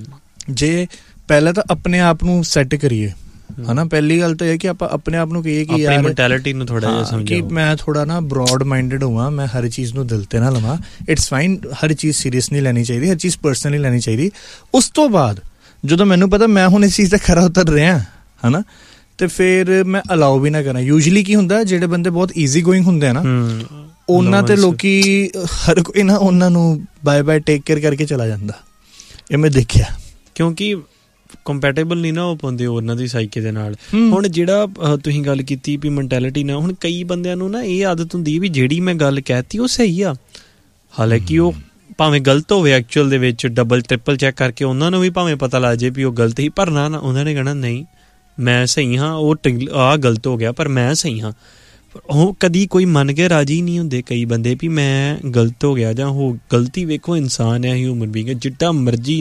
ਜੇ ਪਹਿਲਾਂ ਤਾਂ ਆਪਣੇ ਆਪ ਨੂੰ ਸੈੱਟ ਕਰੀਏ, ਹੈ ਨਾ, ਪਹਿਲੀ ਗੱਲ ਤਾਂ ਇਹ ਕਿ ਆਪਾਂ ਆਪਣੇ ਆਪ ਨੂੰ ਕਹੀਏ ਕਿ ਯਾਰ ਮੈਂਟੈਲਿਟੀ ਨੂੰ ਥੋੜਾ ਜਿਹਾ ਸਮਝੋ ਕਿ ਮੈਂ ਥੋੜਾ ਨਾ ਬਰੋਡ ਮਾਈਂਡਡ ਹੋਵਾਂ, ਮੈਂ ਹਰ ਚੀਜ਼ ਨੂੰ ਦਿਲ ਤੇ ਨਾ ਲਵਾਂ। ਇਟਸ ਫਾਈਨ, ਹਰ ਚੀਜ਼ ਸੀਰੀਅਸ ਨਹੀਂ ਲੈਣੀ ਚਾਹੀਦੀ, ਹਰ ਚੀਜ਼ ਪਰਸਨਲੀ ਲੈਣੀ ਚਾਹੀਦੀ। ਉਸ ਤੋਂ ਬਾਅਦ ਜਦੋਂ ਮੈਨੂੰ ਪਤਾ ਮੈਂ ਹੁਣ ਇਸ ਚੀਜ਼ ਤੇ ਖਰਾ ਉਤਰ ਰਿਹਾ, ਹੈ ਨਾ, ਤੇ ਫਿਰ ਮੈਂ ਅਲਾਓ ਵੀ ਨਾ ਕਰਾਂ। ਯੂਜਲੀ ਕੀ ਹੁੰਦਾ, ਜਿਹੜੇ ਬੰਦੇ ਬਹੁਤ ਈਜ਼ੀ ਗੋਇੰਗ ਹੁੰਦੇ ਆ ਨਾ, ਉਹਨਾਂ ਤੇ ਲੋਕੀ ਹਰ ਕੋਈ ਨਾ ਉਹਨਾਂ ਨੂੰ ਬਾਏ ਬਾਏ ਟੇਕ ਕੇਅਰ ਕਰਕੇ ਚਲਾ ਜਾਂਦਾ। ਇਹ ਮੈਂ ਦੇਖਿਆ, ਕਿਉਂਕਿ ਕੰਪੈਟੇਬਲ ਨਹੀਂ ਨਾ ਹੋ ਪਾਉਂਦੇ ਉਹਨਾਂ ਦੀ ਸਾਈਕੇ ਦੇ ਨਾਲ। ਹੁਣ ਜਿਹੜਾ ਤੁਸੀਂ ਗੱਲ ਕੀਤੀ ਵੀ ਮੈਂਟੈਲਿਟੀ ਨਾਲ, ਹੁਣ ਕਈ ਬੰਦਿਆਂ ਨੂੰ ਨਾ ਇਹ ਆਦਤ ਹੁੰਦੀ ਵੀ ਜਿਹੜੀ ਮੈਂ ਗੱਲ ਕਹਿਤੀ ਉਹ ਸਹੀ ਆ, ਹਾਲਾਂਕਿ ਉਹ ਭਾਵੇਂ ਗਲਤ ਹੋਵੇ ਐਕਚੁਅਲ ਦੇ ਵਿੱਚ, ਡਬਲ ਟ੍ਰਿਪਲ ਚੈੱਕ ਕਰਕੇ ਉਹਨਾਂ ਨੂੰ ਵੀ ਭਾਵੇਂ ਪਤਾ ਲੱਗ ਜੇ ਵੀ ਉਹ ਗਲਤ ਹੀ, ਪਰ ਨਾ ਨਾ ਉਹਨਾਂ ਨੇ ਕਹਿਣਾ ਨਹੀਂ ਮੈਂ ਸਹੀ ਹਾਂ, ਉਹ ਆਹ ਗਲਤ ਹੋ ਗਿਆ ਪਰ ਮੈਂ ਸਹੀ ਹਾਂ। ਉਹ ਕਦੀ ਕੋਈ ਮੰਨ ਕੇ ਰਾਜੀ ਨਹੀਂ ਹੁੰਦੇ ਕਈ ਬੰਦੇ ਵੀ ਮੈਂ ਗਲਤ ਹੋ ਗਿਆ, ਜਾਂ ਉਹ ਗਲਤੀ ਵੇਖੋ ਇਨਸਾਨ ਹੈ, ਹਿਊਮਨ ਬੀਇੰਗ ਹੈ, ਜਿੱਡਾ ਮਰਜੀ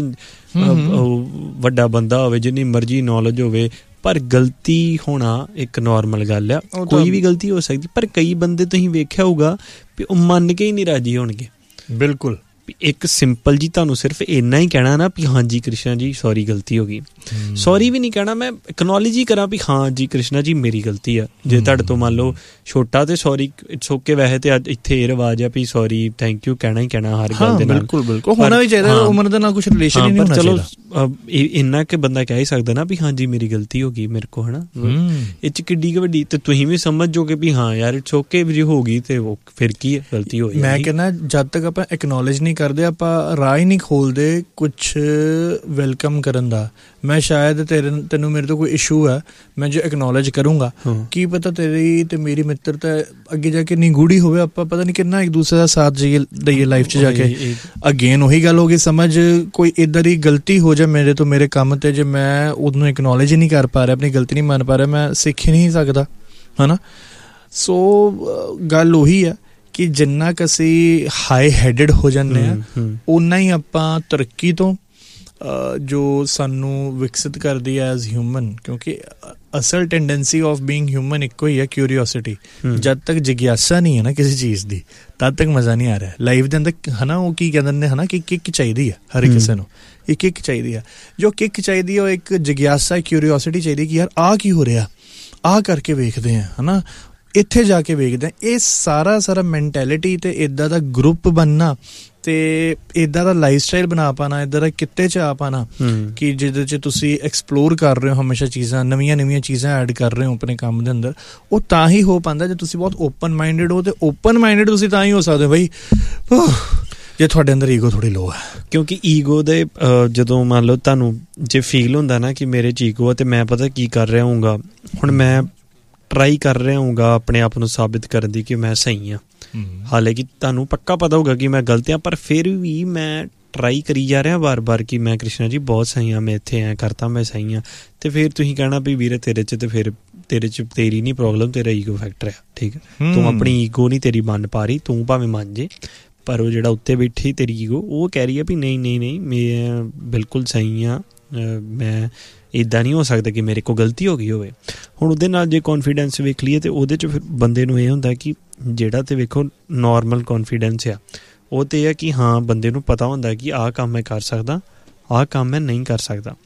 ਵੱਡਾ ਬੰਦਾ ਹੋਵੇ, ਜਿੰਨੀ ਮਰਜੀ ਨੌਲੇਜ ਹੋਵੇ, ਪਰ ਗਲਤੀ ਹੋਣਾ ਇੱਕ ਨੋਰਮਲ ਗੱਲ ਆ, ਕੋਈ ਵੀ ਗਲਤੀ ਹੋ ਸਕਦੀ। ਪਰ ਕਈ ਬੰਦੇ ਤੁਸੀਂ ਵੇਖਿਆ ਹੋਊਗਾ ਵੀ ਉਹ ਮੰਨ ਕੇ ਹੀ ਨਹੀਂ ਰਾਜੀ ਹੋਣਗੇ। ਬਿਲਕੁਲ ਇੱਕ ਸਿੰਪਲ ਜੀ ਤੁਹਾਨੂੰ ਸਿਰਫ ਇੰਨਾ ਹੀ ਕਹਿਣਾ ਨਾ ਵੀ ਹਾਂਜੀ ਕ੍ਰਿਸ਼ਨਾ ਜੀ ਸੌਰੀ ਗਲਤੀ ਹੋ ਗਈ, ਸੌਰੀ ਵੀ ਨਹੀਂ ਕਹਿਣਾ, ਮੈਂ ਐਕਨੋਲੇਜ ਹੀ ਕਰਾਂ ਵੀ ਹਾਂ ਜੀ ਕ੍ਰਿਸ਼ਨਾ ਜੀ ਮੇਰੀ ਗਲਤੀ ਆ। ਜੇ ਤੁਹਾਡੇ ਤੋਂ ਮੰਨ ਲਓ ਛੋਟਾ ਤੇ ਸੌਰੀ ਇਟਸ ਓਕੇ, ਵੈਸੇ ਤੇ ਅੱਜ ਇੱਥੇ ਇਹ ਰਿਵਾਜ ਆ ਵੀ ਸੌਰੀ ਥੈਂਕ ਯੂ ਕਹਿਣਾ ਹੀ ਕਹਿਣਾ ਹਰ ਗੱਲ ਦੇ ਨਾਲ। ਬਿਲਕੁਲ ਬਿਲਕੁਲ ਹੋਣਾ ਵੀ ਚਾਹੀਦਾ, ਉਮਰ ਦੇ ਨਾਲ ਕੁਝ ਰਿਲੇਸ਼ਨ ਹੀ ਨਹੀਂ ਹੋਣਾ ਚਾਹੀਦਾ। ਚਲੋ ਇੰਨਾ ਕਿ ਬੰਦਾ ਕਹਿ ਹੀ ਸਕਦਾ ਨਾ ਵੀ ਹਾਂਜੀ ਮੇਰੀ ਗਲਤੀ ਹੋ ਗਈ ਮੇਰੇ ਕੋਲ, ਹਨਾ ਇਹ 'ਚ ਕਿੱਡੀ ਕੁ ਵੱਡੀ, ਤੇ ਤੁਸੀਂ ਵੀ ਸਮਝ ਜਾਓਗੇ ਵੀ ਹਾਂ ਯਾਰ ਇਟਸ ਓਕੇ, ਜੇ ਹੋ ਗਈ ਤੇ ਉਹ ਫਿਰ ਕੀ ਹੈ, ਗਲਤੀ ਹੋਈ। ਮੈਂ ਕਹਿੰਦਾ ਜਦ ਤੱਕ ਆਪਾਂ ਐਕਨੋਲੇਜ ਨਹੀਂ ਕਰਦੇ ਆਪਾਂ ਰਾਹ ਹੀ ਨਹੀਂ ਖੋਲਦੇ ਕੁਛ ਵੈਲਕਮ ਕਰਨ ਦਾ। ਮੈਂ ਸ਼ਾਇਦ ਤੇਰੇ ਤੈਨੂੰ ਮੇਰੇ ਤੋਂ ਕੋਈ ਇਸ਼ੂ ਹੈ, ਮੈਂ ਜੋ ਐਕਨੋਲੇਜ ਕਰੂੰਗਾ ਕੀ ਪਤਾ ਤੇਰੀ ਤੇ ਮੇਰੀ ਮਿੱਤਰਤਾ ਅੱਗੇ ਜਾ ਕੇ ਨਿਗੂੜੀ ਹੋਵੇ, ਆਪਾਂ ਪਤਾ ਨਹੀਂ ਕਿੰਨਾ ਇੱਕ ਦੂਸਰੇ ਦਾ ਸਾਥ ਜੀਏ ਦਈਏ ਲਾਈਫ 'ਚ ਜਾ ਕੇ। ਅਗੇਨ ਉਹੀ ਗੱਲ ਹੋ ਗਈ, ਸਮਝ ਕੋਈ ਇੱਦਾਂ ਦੀ ਗਲਤੀ ਹੋ ਜਾਏ ਮੇਰੇ ਤੋਂ ਮੇਰੇ ਕੰਮ 'ਤੇ, ਜੇ ਮੈਂ ਉਹਨੂੰ ਐਕਨੋਲੇਜ ਹੀ ਨਹੀਂ ਕਰ ਪਾ ਰਿਹਾ, ਆਪਣੀ ਗਲਤੀ ਨਹੀਂ ਮੰਨ ਪਾ ਰਿਹਾ, ਮੈਂ ਸਿੱਖ ਹੀ ਨਹੀਂ ਸਕਦਾ, ਹੈ ਨਾ। ਸੋ ਗੱਲ ਉਹੀ ਆ ਕਿ ਜਿੰਨਾ ਕੁ ਅਸੀਂ ਹਾਈ ਹੈਡਡ ਹੋ ਜਾਂਦੇ ਹਾਂ ਓਨਾ ਹੀ ਆਪਾਂ ਤਰੱਕੀ ਤੋਂ ਜੋ ਸਾਨੂੰ ਵਿਕਸਿਤ ਕਰਦੀ ਹੈ ਐਜ਼ ਹਿਊਮਨ, ਕਿਉਂਕਿ ਅਸਲ ਟੈਂਡੈਂਸੀ ਆਫ ਬੀਇੰਗ ਹਿਊਮਨ ਇੱਕੋ ਹੀ ਹੈ, ਕਿਊਰੀਓਸਿਟੀ। ਜਦ ਤੱਕ ਜਿਗਿਆਸਾ ਨਹੀਂ ਹੈ ਨਾ ਕਿਸੇ ਚੀਜ਼ ਦੀ ਤਦ ਤੱਕ ਮਜ਼ਾ ਨਹੀਂ ਆ ਰਿਹਾ ਲਾਈਫ ਦੇ ਅੰਦਰ, ਹੈ ਨਾ। ਉਹ ਕੀ ਕਹਿੰਦੇ ਨੇ ਹੈ ਨਾ ਕਿ ਕਿੱਕ ਚਾਹੀਦੀ ਹੈ ਹਰ ਕਿਸੇ ਨੂੰ, ਇੱਕ ਕਿੱਕ ਚਾਹੀਦੀ ਹੈ। ਜੋ ਕਿੱਕ ਚਾਹੀਦੀ ਹੈ ਉਹ ਇੱਕ ਜਿਗਿਆਸਾ ਕਿਊਰੀਓਸਿਟੀ ਚਾਹੀਦੀ ਕਿ ਯਾਰ ਆਹ ਕੀ ਹੋ ਰਿਹਾ, ਆਹ ਕਰਕੇ ਵੇਖਦੇ ਹਾਂ, ਹੈ ਨਾ, ਇੱਥੇ ਜਾ ਕੇ ਵੇਖਦੇ ਹਾਂ। ਇਹ ਸਾਰਾ ਸਾਰਾ ਮੈਂਟੈਲਿਟੀ ਤੇ ਇੱਦਾਂ ਦਾ ਗਰੁੱਪ ਬਣਨਾ ਤੇ ਇੱਦਾਂ ਦਾ ਲਾਈਫ ਸਟਾਈਲ ਬਣਾ ਪਾਉਣਾ, ਇੱਦਾਂ ਦਾ ਕਿੱਤੇ 'ਚ ਆ ਪਾਉਣਾ ਕਿ ਜਿਹਦੇ 'ਚ ਤੁਸੀਂ ਐਕਸਪਲੋਰ ਕਰ ਰਹੇ ਹੋ ਹਮੇਸ਼ਾ ਚੀਜ਼ਾਂ, ਨਵੀਆਂ ਨਵੀਆਂ ਚੀਜ਼ਾਂ ਐਡ ਕਰ ਰਹੇ ਹੋ ਆਪਣੇ ਕੰਮ ਦੇ ਅੰਦਰ, ਉਹ ਤਾਂ ਹੀ ਹੋ ਪਾਉਂਦਾ ਜੇ ਤੁਸੀਂ ਬਹੁਤ ਓਪਨ ਮਾਈਂਡਡ ਹੋ। ਤੇ ਓਪਨ ਮਾਈਂਡਡ ਤੁਸੀਂ ਤਾਂ ਹੀ ਹੋ ਸਕਦੇ ਹੋ ਬਈ ਜੇ ਤੁਹਾਡੇ ਅੰਦਰ ਈਗੋ ਥੋੜੀ ਲੋ ਹੈ। ਕਿਉਂਕਿ ਈਗੋ ਦੇ ਜਦੋਂ ਮੰਨ ਲਓ ਤੁਹਾਨੂੰ ਜੇ ਫੀਲ ਹੁੰਦਾ ਨਾ ਕਿ ਮੇਰੇ 'ਚ ਈਗੋ ਹੈ ਤੇ ਮੈਂ ਪਤਾ ਕੀ ਕਰ ਰਿਹਾ ਹੋਊਗਾ, ਹੁਣ ਮੈਂ ਟਰਾਈ ਕਰ ਰਿਹਾ ਹੋਊਗਾ ਆਪਣੇ ਆਪ ਨੂੰ ਸਾਬਿਤ ਕਰਨ ਦੀ ਕਿ ਮੈਂ ਸਹੀ ਹਾਂ, ਹਾਲਾਂਕਿ ਤੁਹਾਨੂੰ ਪੱਕਾ ਪਤਾ ਹੋਊਗਾ ਕਿ ਮੈਂ ਗਲਤ ਹਾਂ, ਪਰ ਫਿਰ ਵੀ ਮੈਂ ਟਰਾਈ ਕਰੀ ਜਾ ਰਿਹਾ ਵਾਰ ਵਾਰ ਕਿ ਮੈਂ ਕ੍ਰਿਸ਼ਨਾ ਜੀ ਬਹੁਤ ਸਹੀ ਹਾਂ, ਮੈਂ ਇੱਥੇ ਐਂ ਕਰਤਾ ਮੈਂ ਸਹੀ ਹਾਂ। ਤੇ ਫਿਰ ਤੁਸੀਂ ਕਹਿਣਾ ਵੀ ਵੀਰੇ ਤੇਰੇ 'ਚ ਤੇ ਫਿਰ ਤੇਰੇ 'ਚ ਤੇਰੀ ਨਹੀਂ ਪ੍ਰੋਬਲਮ, ਤੇਰਾ ਈਗੋ ਫੈਕਟਰ ਹੈ, ਠੀਕ ਹੈ। ਤੂੰ ਆਪਣੀ ਈਗੋ ਨਹੀਂ ਤੇਰੀ ਮੰਨ ਪਾ ਰਹੀ, ਤੂੰ ਭਾਵੇਂ ਮੰਨ ਜੇ, ਪਰ ਉਹ ਜਿਹੜਾ ਉੱਤੇ ਬੈਠੀ ਤੇਰੀ ਈਗੋ ਉਹ ਕਹਿ ਰਹੀ ਹੈ ਵੀ ਨਹੀਂ ਨਹੀਂ ਨਹੀਂ ਮੈਂ ਬਿਲਕੁਲ ਸਹੀ ਹਾਂ, ਮੈਂ ਇੱਦਾਂ ਨਹੀਂ ਹੋ ਸਕਦਾ ਕਿ ਮੇਰੇ ਕੋਲ ਗਲਤੀ ਹੋ ਗਈ ਹੋਵੇ। ਹੁਣ ਉਹਦੇ ਨਾਲ ਜੇ ਕੌਨਫੀਡੈਂਸ ਵੇਖ ਲਈਏ ਤਾਂ ਉਹਦੇ 'ਚ ਫਿਰ ਬੰਦੇ ਨੂੰ ਇਹ ਹੁੰਦਾ ਕਿ ਜਿਹੜਾ ਤਾਂ ਵੇਖੋ ਨੋਰਮਲ ਕੌਨਫੀਡੈਂਸ ਆ ਉਹ ਤਾਂ ਇਹ ਹੈ ਕਿ ਹਾਂ ਬੰਦੇ ਨੂੰ ਪਤਾ ਹੁੰਦਾ ਕਿ ਆਹ ਕੰਮ ਮੈਂ ਕਰ ਸਕਦਾ, ਆਹ ਕੰਮ ਮੈਂ ਨਹੀਂ ਕਰ ਸਕਦਾ,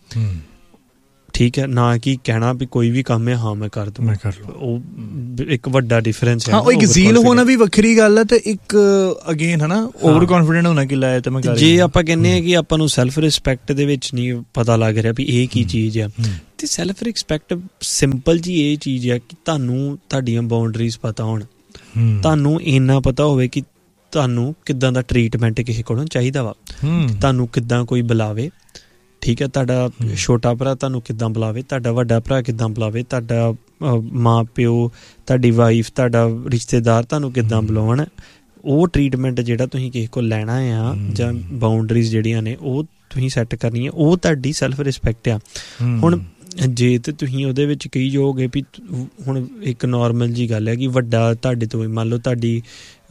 ਠੀਕ ਹੈ। ਨਾ ਕਿ ਕਹਿਣਾ ਵੀ ਕੋਈ ਵੀ ਕੰਮ ਹੈ ਹਾਂ ਮੈਂ ਕਰ ਦੂੰ, ਮੈਂ ਕਰ ਲਵਾਂ, ਉਹ ਇੱਕ ਵੱਡਾ ਡਿਫਰੈਂਸ ਹੈ। ਹਾਂ ਉਹ ਇੱਕ ਜ਼ੀਲ ਹੋਣਾ ਵੀ ਵੱਖਰੀ ਗੱਲ ਹੈ ਤੇ ਇੱਕ ਅਗੇਨ ਹੈ ਨਾ ਓਵਰ ਕੌਨਫੀਡੈਂਟ ਹੋਣਾ ਕਿ ਲਾਇਆ ਤੇ ਮੈਂ ਕਰ। ਜੇ ਆਪਾਂ ਕਹਿੰਦੇ ਹਾਂ ਕਿ ਆਪਾਂ ਨੂੰ ਸੈਲਫ ਰਿਸਪੈਕਟ ਦੇ ਵਿੱਚ ਨਹੀਂ ਪਤਾ ਲੱਗ ਰਿਹਾ ਵੀ ਇਹ ਕੀ ਚੀਜ਼ ਆ, ਤੇ ਸੈਲਫ ਰਿਸਪੈਕਟ ਸਿੰਪਲ ਜੀ ਇਹ ਚੀਜ਼ ਆ ਕਿ ਤੁਹਾਨੂੰ ਤੁਹਾਡੀਆਂ ਬਾਉਂਡਰੀਜ਼ ਪਤਾ ਹੋਣ, ਤੁਹਾਨੂੰ ਇੰਨਾ ਪਤਾ ਹੋਵੇ ਕਿ ਤੁਹਾਨੂੰ ਕਿੱਦਾਂ ਦਾ ਟਰੀਟਮੈਂਟ ਕਿਸੇ ਕੋਲੋਂ ਚਾਹੀਦਾ ਵਾ, ਤੁਹਾਨੂੰ ਕਿੱਦਾਂ ਕੋਈ ਬੁਲਾਵੇ, ਠੀਕ ਹੈ। ਤੁਹਾਡਾ ਛੋਟਾ ਭਰਾ ਤੁਹਾਨੂੰ ਕਿੱਦਾਂ ਬੁਲਾਵੇ, ਤੁਹਾਡਾ ਵੱਡਾ ਭਰਾ ਕਿੱਦਾਂ ਬੁਲਾਵੇ, ਤੁਹਾਡਾ ਮਾਂ ਪਿਓ, ਤੁਹਾਡੀ ਵਾਈਫ, ਤੁਹਾਡਾ ਰਿਸ਼ਤੇਦਾਰ ਤੁਹਾਨੂੰ ਕਿੱਦਾਂ ਬੁਲਾਉਣ, ਉਹ ਟਰੀਟਮੈਂਟ ਜਿਹੜਾ ਤੁਸੀਂ ਕਿਸੇ ਕੋਲ ਲੈਣਾ ਆ ਜਾਂ ਬਾਉਂਡਰੀਜ਼ ਜਿਹੜੀਆਂ ਨੇ ਉਹ ਤੁਸੀਂ ਸੈੱਟ ਕਰਨੀਆਂ, ਉਹ ਤੁਹਾਡੀ ਸੈਲਫ ਰਿਸਪੈਕਟ ਆ। ਹੁਣ ਜੇ ਤੇ ਤੁਸੀਂ ਉਹਦੇ ਵਿੱਚ ਕਹੀ ਜਾਓਗੇ ਵੀ ਹੁਣ ਇੱਕ ਨੋਰਮਲ ਜੀ ਗੱਲ ਹੈ ਕਿ ਵੱਡਾ ਤੁਹਾਡੇ ਤੋਂ ਮੰਨ ਲਓ ਤੁਹਾਡੀ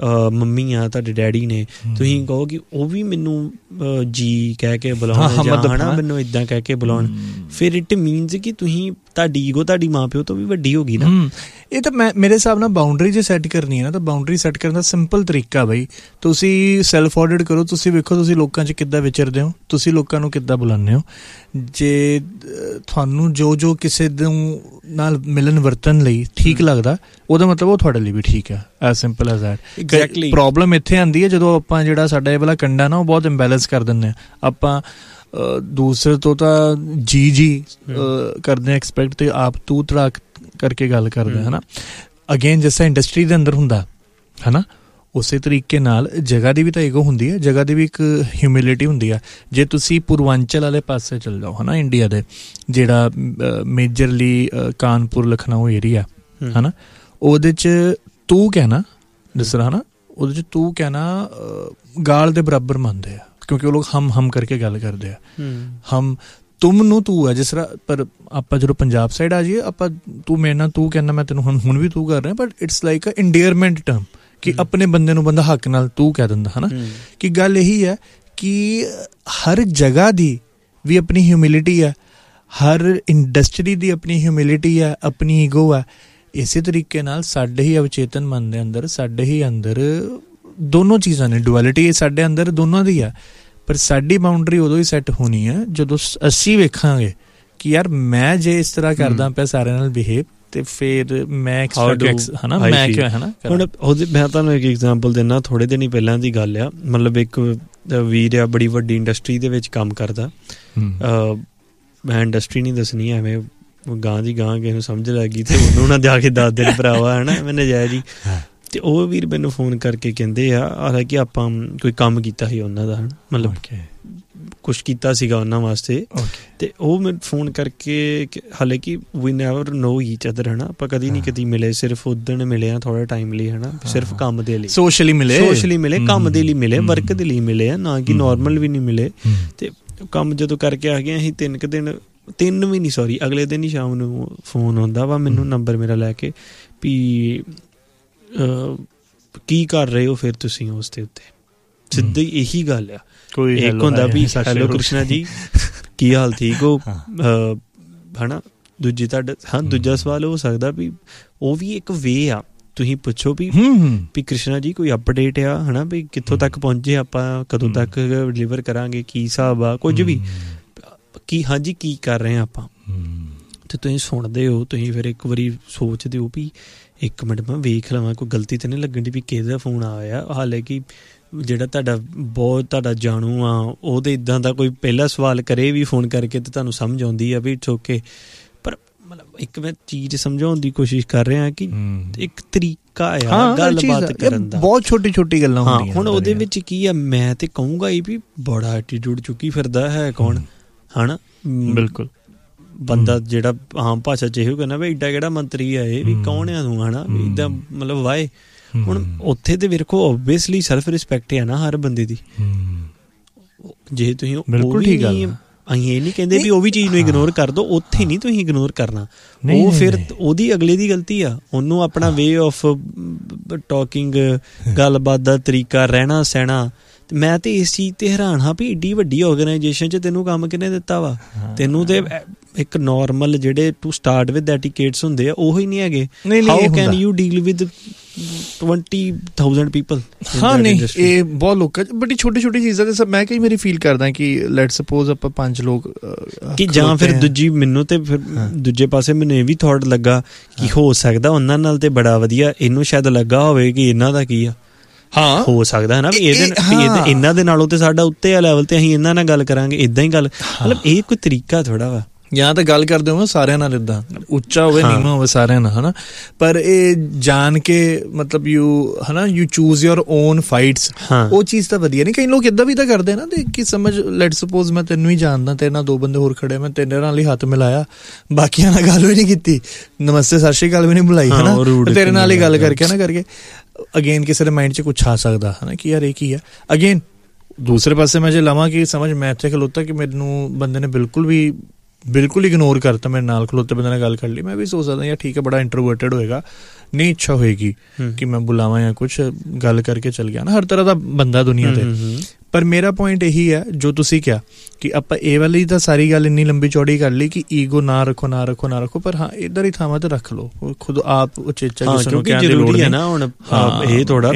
ਮੰਮੀ ਆ, ਤੁਹਾਡੇ ਡੈਡੀ ਨੇ, ਤੁਸੀਂ ਕਹੋ ਕਿ ਉਹ ਵੀ ਮੈਨੂੰ ਜੀ ਕਹਿ ਕੇ ਬੁਲਾਉਣ ਜਾਂ ਹੈ ਨਾ ਮੈਨੂੰ ਇੱਦਾਂ ਕਹਿ ਕੇ ਬੁਲਾਉਣ, ਫਿਰ ਇਟ ਮੀਨਸ ਕਿ ਤੁਸੀਂ ਤੁਹਾਡੀ ਈਗੋ ਤੁਹਾਡੀ ਮਾਂ ਪਿਓ ਤੋਂ ਵੀ ਵੱਡੀ ਹੋ ਗਈ ਨਾ। ਇਹ ਤਾਂ ਮੈਂ ਮੇਰੇ ਹਿਸਾਬ ਨਾਲ ਬਾਉਂਡਰੀ ਜੇ ਸੈੱਟ ਕਰਨੀ ਹੈ ਨਾ ਤਾਂ ਬਾਉਂਡਰੀ ਸੈੱਟ ਕਰਨ ਦਾ ਸਿੰਪਲ ਤਰੀਕਾ ਬਈ ਤੁਸੀਂ ਸੈਲਫ ਆਡਿਟ ਕਰੋ, ਤੁਸੀਂ ਵੇਖੋ ਤੁਸੀਂ ਲੋਕਾਂ 'ਚ ਕਿੱਦਾਂ ਵਿਚਰਦੇ ਹੋ, ਤੁਸੀਂ ਲੋਕਾਂ ਨੂੰ ਕਿੱਦਾਂ ਬੁਲਾਉਂਦੇ ਹੋ। ਜੇ ਤੁਹਾਨੂੰ ਜੋ ਜੋ ਕਿਸੇ ਨੂੰ ਨਾਲ ਮਿਲਣ ਵਰਤਣ ਲਈ ਠੀਕ ਲੱਗਦਾ ਉਹਦਾ ਮਤਲਬ ਉਹ ਤੁਹਾਡੇ ਲਈ ਵੀ ਠੀਕ ਹੈ, as simple as that. Exactly problem ਇੱਥੇ ਆਉਂਦੀ ਹੈ ਜਦੋਂ ਆਪਾਂ ਜਿਹੜਾ ਸਾਡਾ ਇਹ ਵਾਲਾ ਕੰਡਾ ਨਾ ਉਹ ਬਹੁਤ ਇੰਬੈਲੈਂਸ ਕਰ ਦਿੰਦੇ ਹਾਂ, ਆਪਾਂ ਦੂਸਰੇ ਤੋਂ ਤਾਂ ਜੀ ਜੀ ਕਰਦੇ ਐਕਸਪੈਕਟ ਤੇ ਆਪ ਤੂੰ ਤੜਾਕ ਕਰਕੇ ਗੱਲ ਕਰਦੇ ਹੈ ਨਾ। ਅਗੇਨ ਜਿਸ ਤਰ੍ਹਾਂ ਇੰਡਸਟਰੀ ਦੇ ਅੰਦਰ ਹੁੰਦਾ ਹੈ ਨਾ ਉਸੇ ਤਰੀਕੇ ਨਾਲ ਜਗ੍ਹਾ ਦੀ ਵੀ ਤਾਂ ਈਗੋ ਹੁੰਦੀ ਹੈ, ਜਗ੍ਹਾ ਦੀ ਵੀ ਇੱਕ ਹਿਊਮਿਲਿਟੀ ਹੁੰਦੀ ਆ। ਜੇ ਤੁਸੀਂ ਪੂਰਵਾਂਚਲ ਵਾਲੇ ਪਾਸੇ ਚੱਲ ਜਾਓ ਹੈ ਨਾ ਇੰਡੀਆ ਦੇ, ਜਿਹੜਾ ਮੇਜਰਲੀ ਕਾਨਪੁਰ ਲਖਨਊ ਏਰੀਆ ਹੈ ਨਾ, ਉਹਦੇ 'ਚ ਤੂੰ ਕਹਿਣਾ ਜਿਸ ਤਰ੍ਹਾਂ ਹੈ ਨਾ, ਉਹਦੇ 'ਚ ਤੂੰ ਕਹਿਣਾ ਗਾਲ ਦੇ ਬਰਾਬਰ ਮੰਨਦੇ ਆ ਕਿਉਂਕਿ ਉਹ ਲੋਕ ਹਮ ਹਮ ਕਰਕੇ ਗੱਲ ਕਰਦੇ ਆ, ਹਮ ਤੁਮ ਨੂੰ ਤੂੰ ਹੈ ਜਿਸ ਤਰ੍ਹਾਂ। ਪਰ ਆਪਾਂ ਜਦੋਂ ਪੰਜਾਬ ਸਾਈਡ ਆ ਜਾਈਏ ਆਪਾਂ ਤੂੰ ਮੇਰੇ ਨਾਲ ਤੂੰ ਕਹਿੰਦਾ, ਮੈਂ ਤੈਨੂੰ ਹੁਣ ਹੁਣ ਵੀ ਤੂੰ ਕਰ ਰਿਹਾ, but it's like a ਇੰਡੀਅਰਮੈਂਟ term ਕਿ ਆਪਣੇ ਬੰਦੇ ਨੂੰ ਬੰਦਾ ਹੱਕ ਨਾਲ ਤੂੰ ਕਹਿ ਦਿੰਦਾ ਹੈ ਨਾ। ਕਿ ਗੱਲ ਇਹੀ ਹੈ ਕਿ ਹਰ ਜਗ੍ਹਾ ਦੀ ਵੀ ਆਪਣੀ ਹਿਊਮਿਲਿਟੀ ਹੈ, ਹਰ ਇੰਡਸਟਰੀ ਦੀ ਆਪਣੀ ਹਿਊਮਿਲਿਟੀ ਹੈ, ਆਪਣੀ ਈਗੋ ਹੈ। ਇਸੇ ਤਰੀਕੇ ਨਾਲ ਸਾਡੇ ਹੀ ਅਵਚੇਤਨ ਮਨ ਦੇ ਅੰਦਰ, ਸਾਡੇ ਹੀ ਅੰਦਰ ਦੋਨੋਂ ਚੀਜ਼ਾਂ ਨੇ, ਡੁਐਲਿਟੀ ਸਾਡੇ ਅੰਦਰ ਦੋਨਾਂ ਦੀ ਆ, ਪਰ ਸਾਡੀ ਬਾਉਂਡਰੀ ਉਦੋਂ ਹੀ ਸੈੱਟ ਹੋਣੀ ਹੈ ਜਦੋਂ ਅਸੀਂ ਵੇਖਾਂਗੇ ਕਿ ਯਾਰ ਮੈਂ ਜੇ ਇਸ ਤਰ੍ਹਾਂ ਕਰਦਾ ਪਿਆ ਸਾਰਿਆਂ ਨਾਲ ਬਿਹੇਵ ਤੇ ਫਿਰ ਮੈਂ ਹਨਾ ਮੈਂ ਕਿਉਂ ਹਨਾ। ਹੁਣ ਉਹਦੇ ਮੈਂ ਤੁਹਾਨੂੰ ਇੱਕ ਐਗਜ਼ਾਮਪਲ ਦਿੰਦਾ, ਥੋੜੇ ਦਿਨ ਹੀ ਪਹਿਲਾਂ ਦੀ ਗੱਲ ਆ, ਮਤਲਬ ਇੱਕ ਵੀਰ ਆ ਬੜੀ ਵੱਡੀ ਇੰਡਸਟਰੀ ਦੇ ਵਿੱਚ ਕੰਮ ਕਰਦਾ, ਮੈਂ ਇੰਡਸਟਰੀ ਨਹੀਂ ਦੱਸਣੀ ਐਵੇਂ ਗਾਂ ਦੀ ਗਾਂ ਕਿਸੇ ਨੂੰ ਸਮਝ ਲੱਗ ਗਈ ਤੇ ਉਹਨੂੰ ਨਾ ਜਾ ਕੇ ਦੱਸ ਦੇਣ ਭਰਾਵਾ ਹੈ ਨਾ ਮੈਂ ਨਜਾਇਜ਼ ਹੀ। ਤੇ ਉਹ ਵੀਰ ਮੈਨੂੰ ਫੋਨ ਕਰਕੇ ਕਹਿੰਦੇ ਆ, ਹਾਲਾਂਕਿ ਆਪਾਂ ਕੋਈ ਕੰਮ ਕੀਤਾ ਸੀ ਉਹਨਾਂ ਦਾ ਹੈ ਨਾ, ਮਤਲਬ ਕੁਛ ਕੀਤਾ ਸੀਗਾ ਉਹਨਾਂ ਵਾਸਤੇ, ਤੇ ਉਹ ਮੈਨੂੰ ਫੋਨ ਕਰਕੇ, ਹਾਲਾਂਕਿ ਵੀ ਨੈਵਰ ਨੋ ਈਚ ਅਦਰ ਹੈ ਨਾ, ਆਪਾਂ ਕਦੀ ਨਹੀਂ ਕਦੀ ਮਿਲੇ, ਸਿਰਫ ਉਦਣ ਮਿਲੇ ਆ ਥੋੜਾ ਟਾਈਮ ਲਈ ਹੈ ਨਾ, ਸਿਰਫ ਕੰਮ ਦੇ ਲਈ, ਸੋਸ਼ਲੀ ਮਿਲੇ ਸੋਸ਼ਲੀ ਮਿਲੇ ਕੰਮ ਦੇ ਲਈ ਮਿਲੇ, ਵਰਕ ਦੇ ਲਈ ਮਿਲੇ ਆ, ਨਾ ਕਿ ਨੋਰਮਲ ਵੀ ਨਹੀਂ ਮਿਲੇ। ਤੇ ਕੰਮ ਜਦੋਂ ਕਰਕੇ ਆ ਗਏ ਅਸੀਂ ਤਿੰਨ ਕੁ ਦਿਨ, ਤਿੰਨ ਵੀ ਨਹੀਂ ਸੌਰੀ ਅਗਲੇ ਦਿਨ ਹੀ ਸ਼ਾਮ ਨੂੰ ਫੋਨ ਆਉਂਦਾ ਵਾ ਮੈਨੂੰ ਨੰਬਰ ਮੇਰਾ ਲੈ ਕੇ ਵੀ ਕੀ ਕਰ ਰਹੇ ਹੋ ਫਿਰ ਤੁਸੀਂ ਉਸ ਦੇ ਉੱਤੇ, ਸਿੱਧੀ ਇਹੀ ਗੱਲ ਆ। ਕੋਈ ਇੱਕ ਹੁੰਦਾ ਵੀ ਹੈਲੋ ਕ੍ਰਿਸ਼ਨਾ ਜੀ ਕੀ ਹਾਲ ਠੀਕ ਹੋ ਹੈ ਨਾ, ਦੂਜੀ ਤੁਹਾਡਾ ਹਾਂ ਦੂਜਾ ਸਵਾਲ ਹੋ ਸਕਦਾ ਵੀ ਉਹ ਵੀ ਇੱਕ ਵੇ ਆ, ਤੁਸੀਂ ਪੁੱਛੋ ਵੀ ਵੀ ਕ੍ਰਿਸ਼ਨਾ ਜੀ ਕੋਈ ਅਪਡੇਟ ਆ ਹੈ ਨਾ, ਵੀ ਕਿੱਥੋਂ ਤੱਕ ਪਹੁੰਚੇ ਆਪਾਂ, ਕਦੋਂ ਤੱਕ ਡਿਲੀਵਰ ਕਰਾਂਗੇ, ਕੀ ਹਿਸਾਬ ਆ, ਕੁਝ ਵੀ ਕੀ ਹਾਂਜੀ ਕੀ ਕਰ ਰਹੇ ਹਾਂ ਆਪਾਂ। ਤੇ ਤੁਸੀਂ ਸੁਣਦੇ ਹੋ, ਤੁਸੀਂ ਫਿਰ ਇੱਕ ਵਾਰੀ ਸੋਚਦੇ ਹੋ ਵੀ ਇੱਕ ਮਿੰਟ ਮੈਂ ਵੇਖ ਲਵਾਂ ਕੋਈ ਗਲਤੀ ਤਾਂ ਨਹੀਂ ਲੱਗਣ ਦੀ ਵੀ ਕਿਹਦਾ ਫੋਨ ਆਇਆ। ਹਾਲਾਂਕਿ ਜਿਹੜਾ ਤੁਹਾਡਾ ਬਹੁਤ ਤੁਹਾਡਾ ਜਾਣੂ ਆ ਉਹ ਤਾਂ ਇੱਦਾਂ ਦਾ ਕੋਈ ਪਹਿਲਾ ਸਵਾਲ ਕਰੇ ਵੀ ਫੋਨ ਕਰਕੇ ਤਾਂ ਤੁਹਾਨੂੰ ਸਮਝ ਆਉਂਦੀ ਆ ਵੀ ਇਟਸ ਓਕੇ, ਪਰ ਮਤਲਬ ਇੱਕ ਮੈਂ ਚੀਜ਼ ਸਮਝਾਉਣ ਦੀ ਕੋਸ਼ਿਸ਼ ਕਰ ਰਿਹਾ ਕਿ ਇੱਕ ਤਰੀਕਾ ਆ ਗੱਲਬਾਤ ਕਰਨ ਦਾ, ਬਹੁਤ ਛੋਟੀ ਛੋਟੀ ਗੱਲਾਂ ਹੁੰਦੀਆਂ। ਹੁਣ ਉਹਦੇ ਵਿੱਚ ਕੀ ਆ, ਮੈਂ ਤੇ ਕਹੂੰਗਾ ਇਹ ਵੀ ਬੜਾ ਐਟੀਟਿਊਡ ਚੁੱਕੀ ਫਿਰਦਾ ਹੈ ਕੌਣ ਹੈ ਨਾ, ਬਿਲਕੁਲ ਬੰਦਾ ਜਿਹੜਾ ਆਮ ਭਾਸ਼ਾ 'ਚ ਇਹੋ ਕਹਿੰਦਾ ਵੀ ਏਡਾ ਕਿਹੜਾ ਮੰਤਰੀ ਆ ਇਹ, ਵੀ ਕੌਣ ਆ ਤੂੰ ਹੈ ਨਾ, ਵੀ ਇੱਦਾਂ ਮਤਲਬ ਵਾਏ। ਹੁਣ ਉੱਥੇ ਤੇ ਵੇਖੋ ਓਬਵੀਅਸਲੀ ਸੈਲਫ ਰਿਸਪੈਕਟ ਹੈ ਨਾ ਹਰ ਬੰਦੇ ਦੀ, ਜੇ ਤੁਸੀਂ ਬਿਲਕੁਲ ਠੀਕ ਗੱਲ, ਅਸੀਂ ਇਹ ਨਹੀਂ ਕਹਿੰਦੇ ਵੀ ਉਹ ਵੀ ਚੀਜ਼ ਨੂੰ ਇਗਨੋਰ ਕਰ ਦਿਓ, ਉੱਥੇ ਨਹੀਂ ਤੁਸੀਂ ਇਗਨੋਰ ਕਰਨਾ, ਉਹ ਫਿਰ ਉਹਦੀ ਅਗਲੇ ਦੀ ਗਲਤੀ ਆ, ਉਹਨੂੰ ਆਪਣਾ ਵੇ ਆਫ ਟਾਕਿੰਗ ਗੱਲਬਾਤ ਦਾ ਤਰੀਕਾ ਰਹਿਣਾ ਸਹਿਣਾ। ਮੈਂ ਤੇ ਇਸ ਚੀਜ਼ ਤੇ ਹੈਰਾਨ ਹਾਂ ਵੀ ਏਡੀ ਵੱਡੀ ਆਰਗੇਨਾਈਜੇਸ਼ਨ 'ਚ ਤੈਨੂੰ ਕੰਮ ਕਿਹਨੇ ਦਿੱਤਾ ਵਾ, ਤੈਨੂੰ ਤੇ ਇੱਕ ਨੋਰਮਲ ਜਿਹੜੇ ਟੂ ਸਟਾਰਟ ਵਿਦ ਐਟੀਕੇਟਸ ਹੁੰਦੇ ਆ ਉਹ ਹੀ ਨਹੀਂ ਹੈਗੇ। How can you deal with twenty thousand people. ਹਾਂ ਨਹੀਂ ਇਹ ਬਹੁਤ ਲੋਕਾਂ 'ਚ ਬੜੀ ਛੋਟੀ ਛੋਟੀ ਚੀਜ਼ਾਂ ਤੇ ਮੈਂ ਕਈ ਵਾਰੀ ਫੀਲ ਕਰਦਾ ਕਿ ਲੈਟ ਸਪੋਜ਼ ਆਪਾਂ ਪੰਜ ਲੋਕ ਕਿ ਜਾਂ ਫਿਰ ਦੂਜੀ ਮੈਨੂੰ ਤੇ ਫਿਰ ਦੂਜੇ ਪਾਸੇ ਮੈਨੂੰ ਇਹ ਵੀ ਥੋਟ ਲੱਗਾ ਕਿ ਹੋ ਸਕਦਾ ਉਹਨਾਂ ਨਾਲ ਤੇ ਬੜਾ ਵਧੀਆ, ਇਹਨੂੰ ਸ਼ਾਇਦ ਲੱਗਾ ਹੋਵੇ ਕਿ ਇਹਨਾਂ ਦਾ ਕੀ ਆ। ਹਾਂ ਹੋ ਸਕਦਾ ਹੈ ਨਾ ਵੀ ਇਹਦੇ ਇਹਨਾਂ ਦੇ ਨਾਲੋਂ ਤੇ ਸਾਡਾ ਉੱਤੇ ਆ ਲੈਵਲ ਤੇ ਅਸੀਂ ਇਹਨਾਂ ਨਾਲ ਗੱਲ ਕਰਾਂਗੇ, ਏਦਾਂ ਹੀ ਗੱਲ, ਮਤਲਬ ਇਹ ਕੋਈ ਤਰੀਕਾ ਥੋੜਾ ਵਾ। ਜਾਂ ਤਾਂ ਗੱਲ ਕਰਦੇ ਹੋ ਸਾਰਿਆਂ ਨਾਲ ਇੱਦਾਂ ਉੱਚਾ ਹੋਵੇ ਨੀਵਾਂ ਹੋਵੇ ਸਾਰਿਆਂ ਨਾਲ ਹੈ ਨਾ, ਪਰ ਇਹ ਜਾਣ ਕੇ ਮਤਲਬ ਯੂ ਹੈ ਨਾ you choose your own fights, ਉਹ ਚੀਜ਼ ਤਾਂ ਵਧੀਆ ਨਹੀਂ। ਕਈ ਲੋਕ ਇੱਦਾਂ ਵੀ ਤਾਂ ਕਰਦੇ ਨਾ ਤੇ ਕਿ ਸਮਝ ਲੈਟ ਸਪੋਜ਼ ਮੈਂ ਤੈਨੂੰ ਹੀ ਜਾਣਦਾ, ਤੇਰੇ ਨਾਲ ਦੋ ਬੰਦੇ ਹੋਰ ਖੜੇ, ਮੈਂ ਤੇਰੇ ਨਾਲ ਹੀ ਹੱਥ ਮਿਲਾਇਆ, ਬਾਕੀਆਂ ਨਾਲ ਗੱਲ ਵੀ ਨਹੀਂ ਕੀਤੀ, ਨਮਸਤੇ ਸਤਿ ਸ਼੍ਰੀ ਅਕਾਲ ਵੀ ਨਹੀਂ ਬੁਲਾਈ ਹੈ ਨਾ, ਤੇਰੇ ਨਾਲ ਹੀ ਗੱਲ ਕਰਕੇ ਨਾ ਕਰਕੇ ਅਗੇਨ ਕਿਸੇ ਦੇ ਮਾਈਂਡ 'ਚ ਕੁਛ ਆ ਸਕਦਾ ਹੈ ਨਾ ਕਿ ਯਾਰ ਇਹ ਕੀ ਆ। ਅਗੇਨ ਦੂਸਰੇ ਪਾਸੇ ਮੈਂ ਜੇ ਲਵਾਂ ਕਿ ਸਮਝ ਮੈਂ ਇੱਥੇ ਖਲੋਤਾ ਕਿ ਮੈਨੂੰ ਬੰਦੇ ਨੇ ਬਿਲਕੁਲ ਵੀ ਬਿਲਕੁਲ ਇਗਨੋਰ ਕਰਤਾ, ਮੇਰੇ ਨਾਲ ਖਲੋਤੇ ਬੰਦੇ ਨਾਲ ਗੱਲ ਕਰ ਲਈ, ਮੈਂ ਵੀ ਸੋਚ ਸਕਦਾ ਯਾਰ ਠੀਕ ਹੈ ਬੜਾ ਇੰਟਰੋਵਰਟਡ ਹੋਏਗਾ, ਨਹੀਂ ਇੱਛਾ ਹੋਏਗੀ ਕਿ ਮੈਂ ਬੁਲਾਵਾਂ ਜਾਂ ਕੁਛ ਗੱਲ ਕਰਕੇ ਚੱਲ ਗਿਆ ਨਾ, ਹਰ ਤਰ੍ਹਾਂ ਦਾ ਬੰਦਾ ਦੁਨੀਆ ਤੇ। ਪਰ ਮੇਰਾ ਪੁਆਇੰਟ ਇਹੀ ਹੈ ਜੋ ਤੁਸੀਂ ਕਿਹਾ ਕਿ ਆਪਾਂ ਇਹ ਵਾਲੀ ਤਾਂ ਸਾਰੀ ਗੱਲ ਇੰਨੀ ਲੰਬੀ ਚੌੜੀ ਕਰ ਲਈ ਕਿ ਈਗੋ ਨਾ ਰੱਖੋ ਨਾ ਰੱਖੋ ਨਾ ਰੱਖੋ, ਪਰ ਹਾਂ ਇੱਧਰ ਹੀ ਥਾਵਾਂ ਤੇ ਰੱਖ ਲਓ ਖੁਦ ਆਪ ਉਚੇਚਾ ਕਿਸੇ ਨੂੰ ਕਹਿਣ ਦੀ ਲੋੜ ਨਹੀਂ ਨਾ। ਹੁਣ ਇਹ ਥੋੜਾ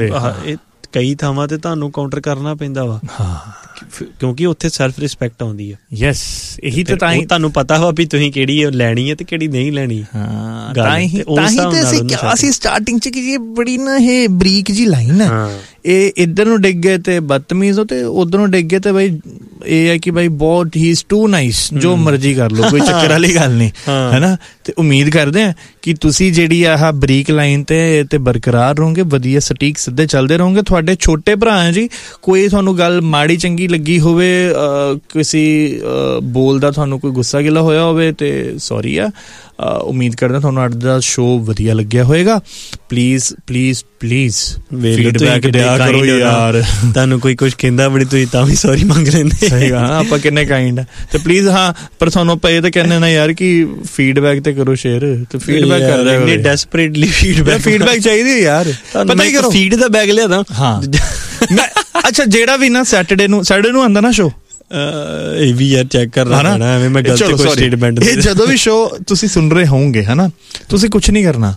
ਕਈ ਥਾਵਾਂ ਤੇ ਤੁਹਾਨੂੰ ਕਾਊਂਟਰ ਕਰਨਾ ਪੈਂਦਾ ਵਾ ਕਿਉਂਕਿ ਉੱਥੇ ਸੈਲਫ ਰਿਸਪੈਕਟ ਆਉਂਦੀ ਆ। ਯੈਸ ਇਹੀ ਤਾਂ ਤਾਂ ਹੀ ਤੁਹਾਨੂੰ ਪਤਾ ਵਾ ਵੀ ਤੁਸੀਂ ਕਿਹੜੀ ਲੈਣੀ ਹੈ ਤੇ ਕਿਹੜੀ ਨਹੀਂ ਲੈਣੀ। ਹਾਂ ਤਾਂ ਹੀ ਤਾਂ ਹੀ ਤੇ ਅਸੀਂ ਕਿਹਾ ਸੀ ਸਟਾਰਟਿੰਗ 'ਚ ਕਿ ਇਹ ਬੜੀ ਨਾ ਇਹ ਬਰੀਕ ਜੀ ਲਾਈਨ ਹੈ, ਇਹ ਇੱਧਰ ਨੂੰ ਡਿੱਗ ਗਏ ਤੇ ਬਦਤਮੀਜ਼ ਹੋ ਤੇ ਉੱਧਰ ਨੂੰ ਡਿੱਗ ਗਏ ਤੇ ਬਈ ਇਹ ਹੈ ਕਿ ਬਾਈ ਬਹੁਤ ਹੀ ਇਜ਼ ਟੂ ਨਾਈਸ, ਜੋ ਮਰਜ਼ੀ ਕਰ ਲਓ ਕੋਈ ਚੱਕਰ ਵਾਲੀ ਗੱਲ ਨਹੀਂ ਹੈ ਨਾ। ਤੇ ਉਮੀਦ ਕਰਦੇ ਹਾਂ ਕਿ ਤੁਸੀਂ ਜਿਹੜੀ ਆਹ ਬਰੀਕ ਲਾਈਨ ਤੇ ਤੇ ਬਰਕਰਾਰ ਰਹੋਗੇ, ਵਧੀਆ ਸਟੀਕ ਸਿੱਧੇ ਚੱਲਦੇ ਰਹੋਗੇ। ਤੁਹਾਡੇ ਛੋਟੇ ਭਰਾ ਹੈ ਜੀ, ਕੋਈ ਤੁਹਾਨੂੰ ਗੱਲ ਮਾੜੀ ਚੰਗੀ ਲੱਗੀ ਹੋਵੇ, ਕਿਸੇ ਬੋਲ ਦਾ ਤੁਹਾਨੂੰ ਕੋਈ ਗੁੱਸਾ ਗਿਲਾ ਹੋਇਆ ਹੋਵੇ ਤੇ ਸੌਰੀ ਆ। ਉਮੀਦ ਕਰਦਾ ਤੁਹਾਨੂੰ ਅੱਜ ਦਾ ਸ਼ੋਅ ਵਧੀਆ ਲੱਗਿਆ ਹੋਏਗਾ। ਪਲੀਜ਼ ਪਲੀਜ਼ ਪਲੀਜ਼ ਫੀਡਬੈਕ ਦਿਆ ਕਰੋ ਯਾਰ, ਤੁਹਾਨੂੰ ਕੋਈ ਕੁਛ ਕਹਿੰਦਾ ਬੜੀ ਤੁਸੀਂ ਤਾਂ ਵੀ ਸੌਰੀ ਮੰਗ ਲੈਂਦੇ। ਸਹੀ ਗੱਲ, ਆਪਾਂ ਕਿੰਨੇ ਕਾਈਂਡ ਆ ਤੇ ਪਲੀਜ਼। ਹਾਂ ਪਰ ਤੁਹਾਨੂੰ ਆਪਾਂ ਇਹ ਤਾਂ ਕਹਿੰਦੇ ਨਾ ਯਾਰ ਕਿ ਫੀਡਬੈਕ ਤੇ ਕਰੋ ਸ਼ੇਅਰ, ਤੇ ਫੀਡਬੈਕ ਕਰਦਾ ਇੰਨੀ ਡੈਸਪਰੇਟਲੀ ਫੀਡਬੈਕ ਫੀਡਬੈਕ ਚਾਹੀਦੀ ਯਾਰ, ਪਤਾ ਹੀ ਕਰੋ। ਫੀਡ ਦਾ ਬੈਗ ਲਿਆਦਾ। ਹਾਂ ਅੱਛਾ ਜਿਹੜਾ ਵੀ ਨਾ ਸੈਟਰਡੇ ਨੂੰ ਸੈਟਰਡੇ ਨੂੰ ਆਉਂਦਾ ਨਾ ਸ਼ੋਅ, ਇਹ ਵੀ ਯਾਰ ਚੈੱਕ ਕਰ ਰਹਾ ਨਾ ਐਵੇਂ ਮੈਂ ਗਲਤ ਕੋਈ ਸਟੇਟਮੈਂਟ। ਇਹ ਜਦੋਂ ਵੀ ਸ਼ੋਅ ਤੁਸੀਂ ਸੁਣ ਰਹੇ ਹੋਵੋਗੇ ਹੈ ਨਾ, ਤੁਸੀਂ ਕੁਛ ਨਹੀਂ ਕਰਨਾ,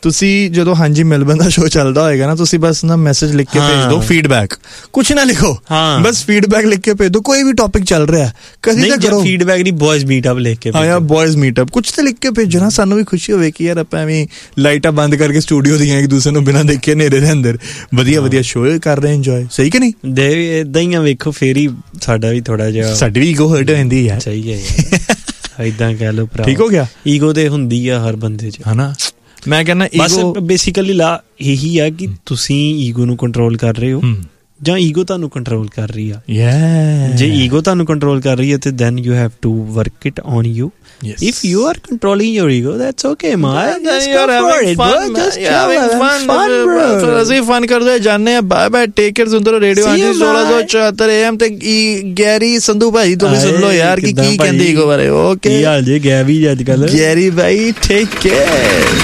ਤੁਸੀਂ ਜਦੋਂ ਹਾਂਜੀ ਮਿਲਬਨ ਦਾ ਸ਼ੋਅ ਚੱਲਦਾ ਹੋਏਗਾ ਨਾ, ਤੁਸੀਂ ਬਸ ਨਾ ਮੈਸੇਜ ਲਿਖ ਕੇ ਭੇਜ ਦਿਓ, ਫੀਡਬੈਕ, ਕੁਛ ਨਾ ਲਿਖੋ, ਬਸ ਫੀਡਬੈਕ ਲਿਖ ਕੇ ਭੇਜ ਦਿਓ, ਕੋਈ ਵੀ ਟੌਪਿਕ ਚੱਲ ਰਿਹਾ ਕਦੀ ਤਾਂ ਕਰੋ। ਫੀਡਬੈਕ ਨਹੀਂ, ਬॉयਜ਼ ਮੀਟਅਪ ਲਿਖ ਕੇ, ਹਾਂ ਯਾਰ ਬॉयਜ਼ ਮੀਟਅਪ ਕੁਛ ਤਾਂ ਲਿਖ ਕੇ ਭੇਜੋ ਨਾ, ਸਾਨੂੰ ਵੀ ਖੁਸ਼ੀ ਹੋਵੇ ਕਿ ਯਾਰ ਆਪਾਂ ਐਵੇਂ ਲਾਈਟਾਂ ਬੰਦ ਕਰਕੇ ਸਟੂਡੀਓ ਦੀਆਂ ਇੱਕ ਦੂਸਰੇ ਨੂੰ ਬਿਨਾਂ ਦੇਖੇ ਹਨੇਰੇ ਦੇ ਅੰਦਰ ਵਧੀਆ ਵਧੀਆ ਸ਼ੋਅ ਕਰ ਰਹੇ ਇੰਜੋਏ, ਸਹੀ ਕਿ ਨਹੀਂ? ਦੇ ਏਦਾਂ ਹੀ ਆ, ਵੇਖੋ ਫੇਰ ਹੀ ਸਾਡਾ ਵੀ ਥੋੜਾ ਜਿਹਾ, ਸਾਡੀ ਵੀ ਈਗੋ ਹਰਟ ਹੋ ਜਾਂਦੀ ਹੈ। ਸਹੀ ਹੈ ਯਾਰ, ਏਦਾਂ ਕਹਿ ਲਓ ਭਰਾ, ਠੀਕ ਹੋ ਗਿਆ? ਈਗੋ ਤੇ ਹੁੰਦੀ ਆ ਹਰ ਬੰਦੇ 'ਚ, ਹਨਾ। ਮੈਂ ਕਹਿੰਦਾ ਈਗੋ ਬੇਸਿਕਲੀ ਲਾ ਇਹੀ ਆ ਕਿ ਤੁਸੀਂ ਈਗੋ ਨੂੰ ਕੰਟਰੋਲ ਕਰ ਰਹੇ ਹੋ ਜਾਂ ਈਗੋ ਤੁਹਾਨੂੰ ਕੰਟਰੋਲ ਕਰ ਰਹੀ ਆ। ਜੇ ਈਗੋ ਤੁਹਾਨੂੰ ਕੰਟਰੋਲ ਕਰ ਰਹੀ ਹੈ ਤੇ then you have to work it on you. Yes. If you are controlling your ego, that's okay, man. Just go for it, bro. Just having fun, fun, bro. ਅਸੀਂ ਫਨ ਕਰਦੇ ਜਾਂਦੇ ਆ। Bye bye, take care. ਸੁੰਦਰ ਰੇਡੀਓ ਆਂਟੀ ਸੋਲਾਂ ਸੌ ਚੁਹੱਤਰ ਏ ਐਮ ਤੇ ਗੈਰੀ ਸੰਧੂ ਭਾਈ ਤੋਂ ਵੀ ਸੁਣ ਲਓ ਯਾਰ ਕਿ ਕੀ ਕਹਿੰਦੇ ਈਗੋ ਬਾਰੇ। ਓਕੇ, ਕੀ ਹਾਲ ਜੇ ਗੈਵੀ ਅੱਜ ਕੱਲ? ਗੈਰੀ ਭਾਈ ਟੇਕ ਕੇਅਰ।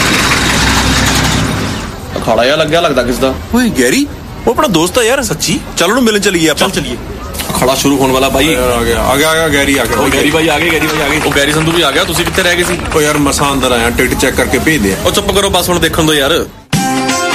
ਅਖਾੜਾ ਜਿਹਾ ਲੱਗਿਆ ਲੱਗਦਾ ਕਿਸ ਦਾ? ਓਏ ਗੈਰੀ, ਉਹ ਆਪਣਾ ਦੋਸਤ ਆ ਯਾਰ, ਸੱਚੀ। ਚੱਲ ਉਹਨੂੰ ਮਿਲਣ ਚਲੀਏ ਆਪਾਂ। ਚੱਲ ਚਲੀਏ। ਅਖਾੜਾ ਸ਼ੁਰੂ ਹੋਣ ਵਾਲਾ ਬਾਈ। ਆ ਗਿਆ ਆ ਗਿਆ ਆ ਗਿਆ ਗੈਰੀ ਆ ਗਿਆ। ਉਹ ਗੈਰੀ ਬਾਈ ਆ ਗਏ, ਗੈਰੀ ਬਾਈ ਆ ਗਏ। ਉਹ ਗੈਰੀ ਸੰਧੂ ਵੀ ਆ ਗਿਆ। ਤੁਸੀਂ ਕਿੱਥੇ ਰਹਿ ਗਏ ਸੀ? ਉਹ ਯਾਰ ਮਸਾਂ ਅੰਦਰ ਆਇਆ, ਟਿਕਟ ਚੈੱਕ ਕਰਕੇ ਭੇਜ ਦੇ। ਉਹ ਚੁੱਪ ਕਰੋ ਬਸ, ਹੁਣ ਦੇਖਣ ਦੋ ਯਾਰ।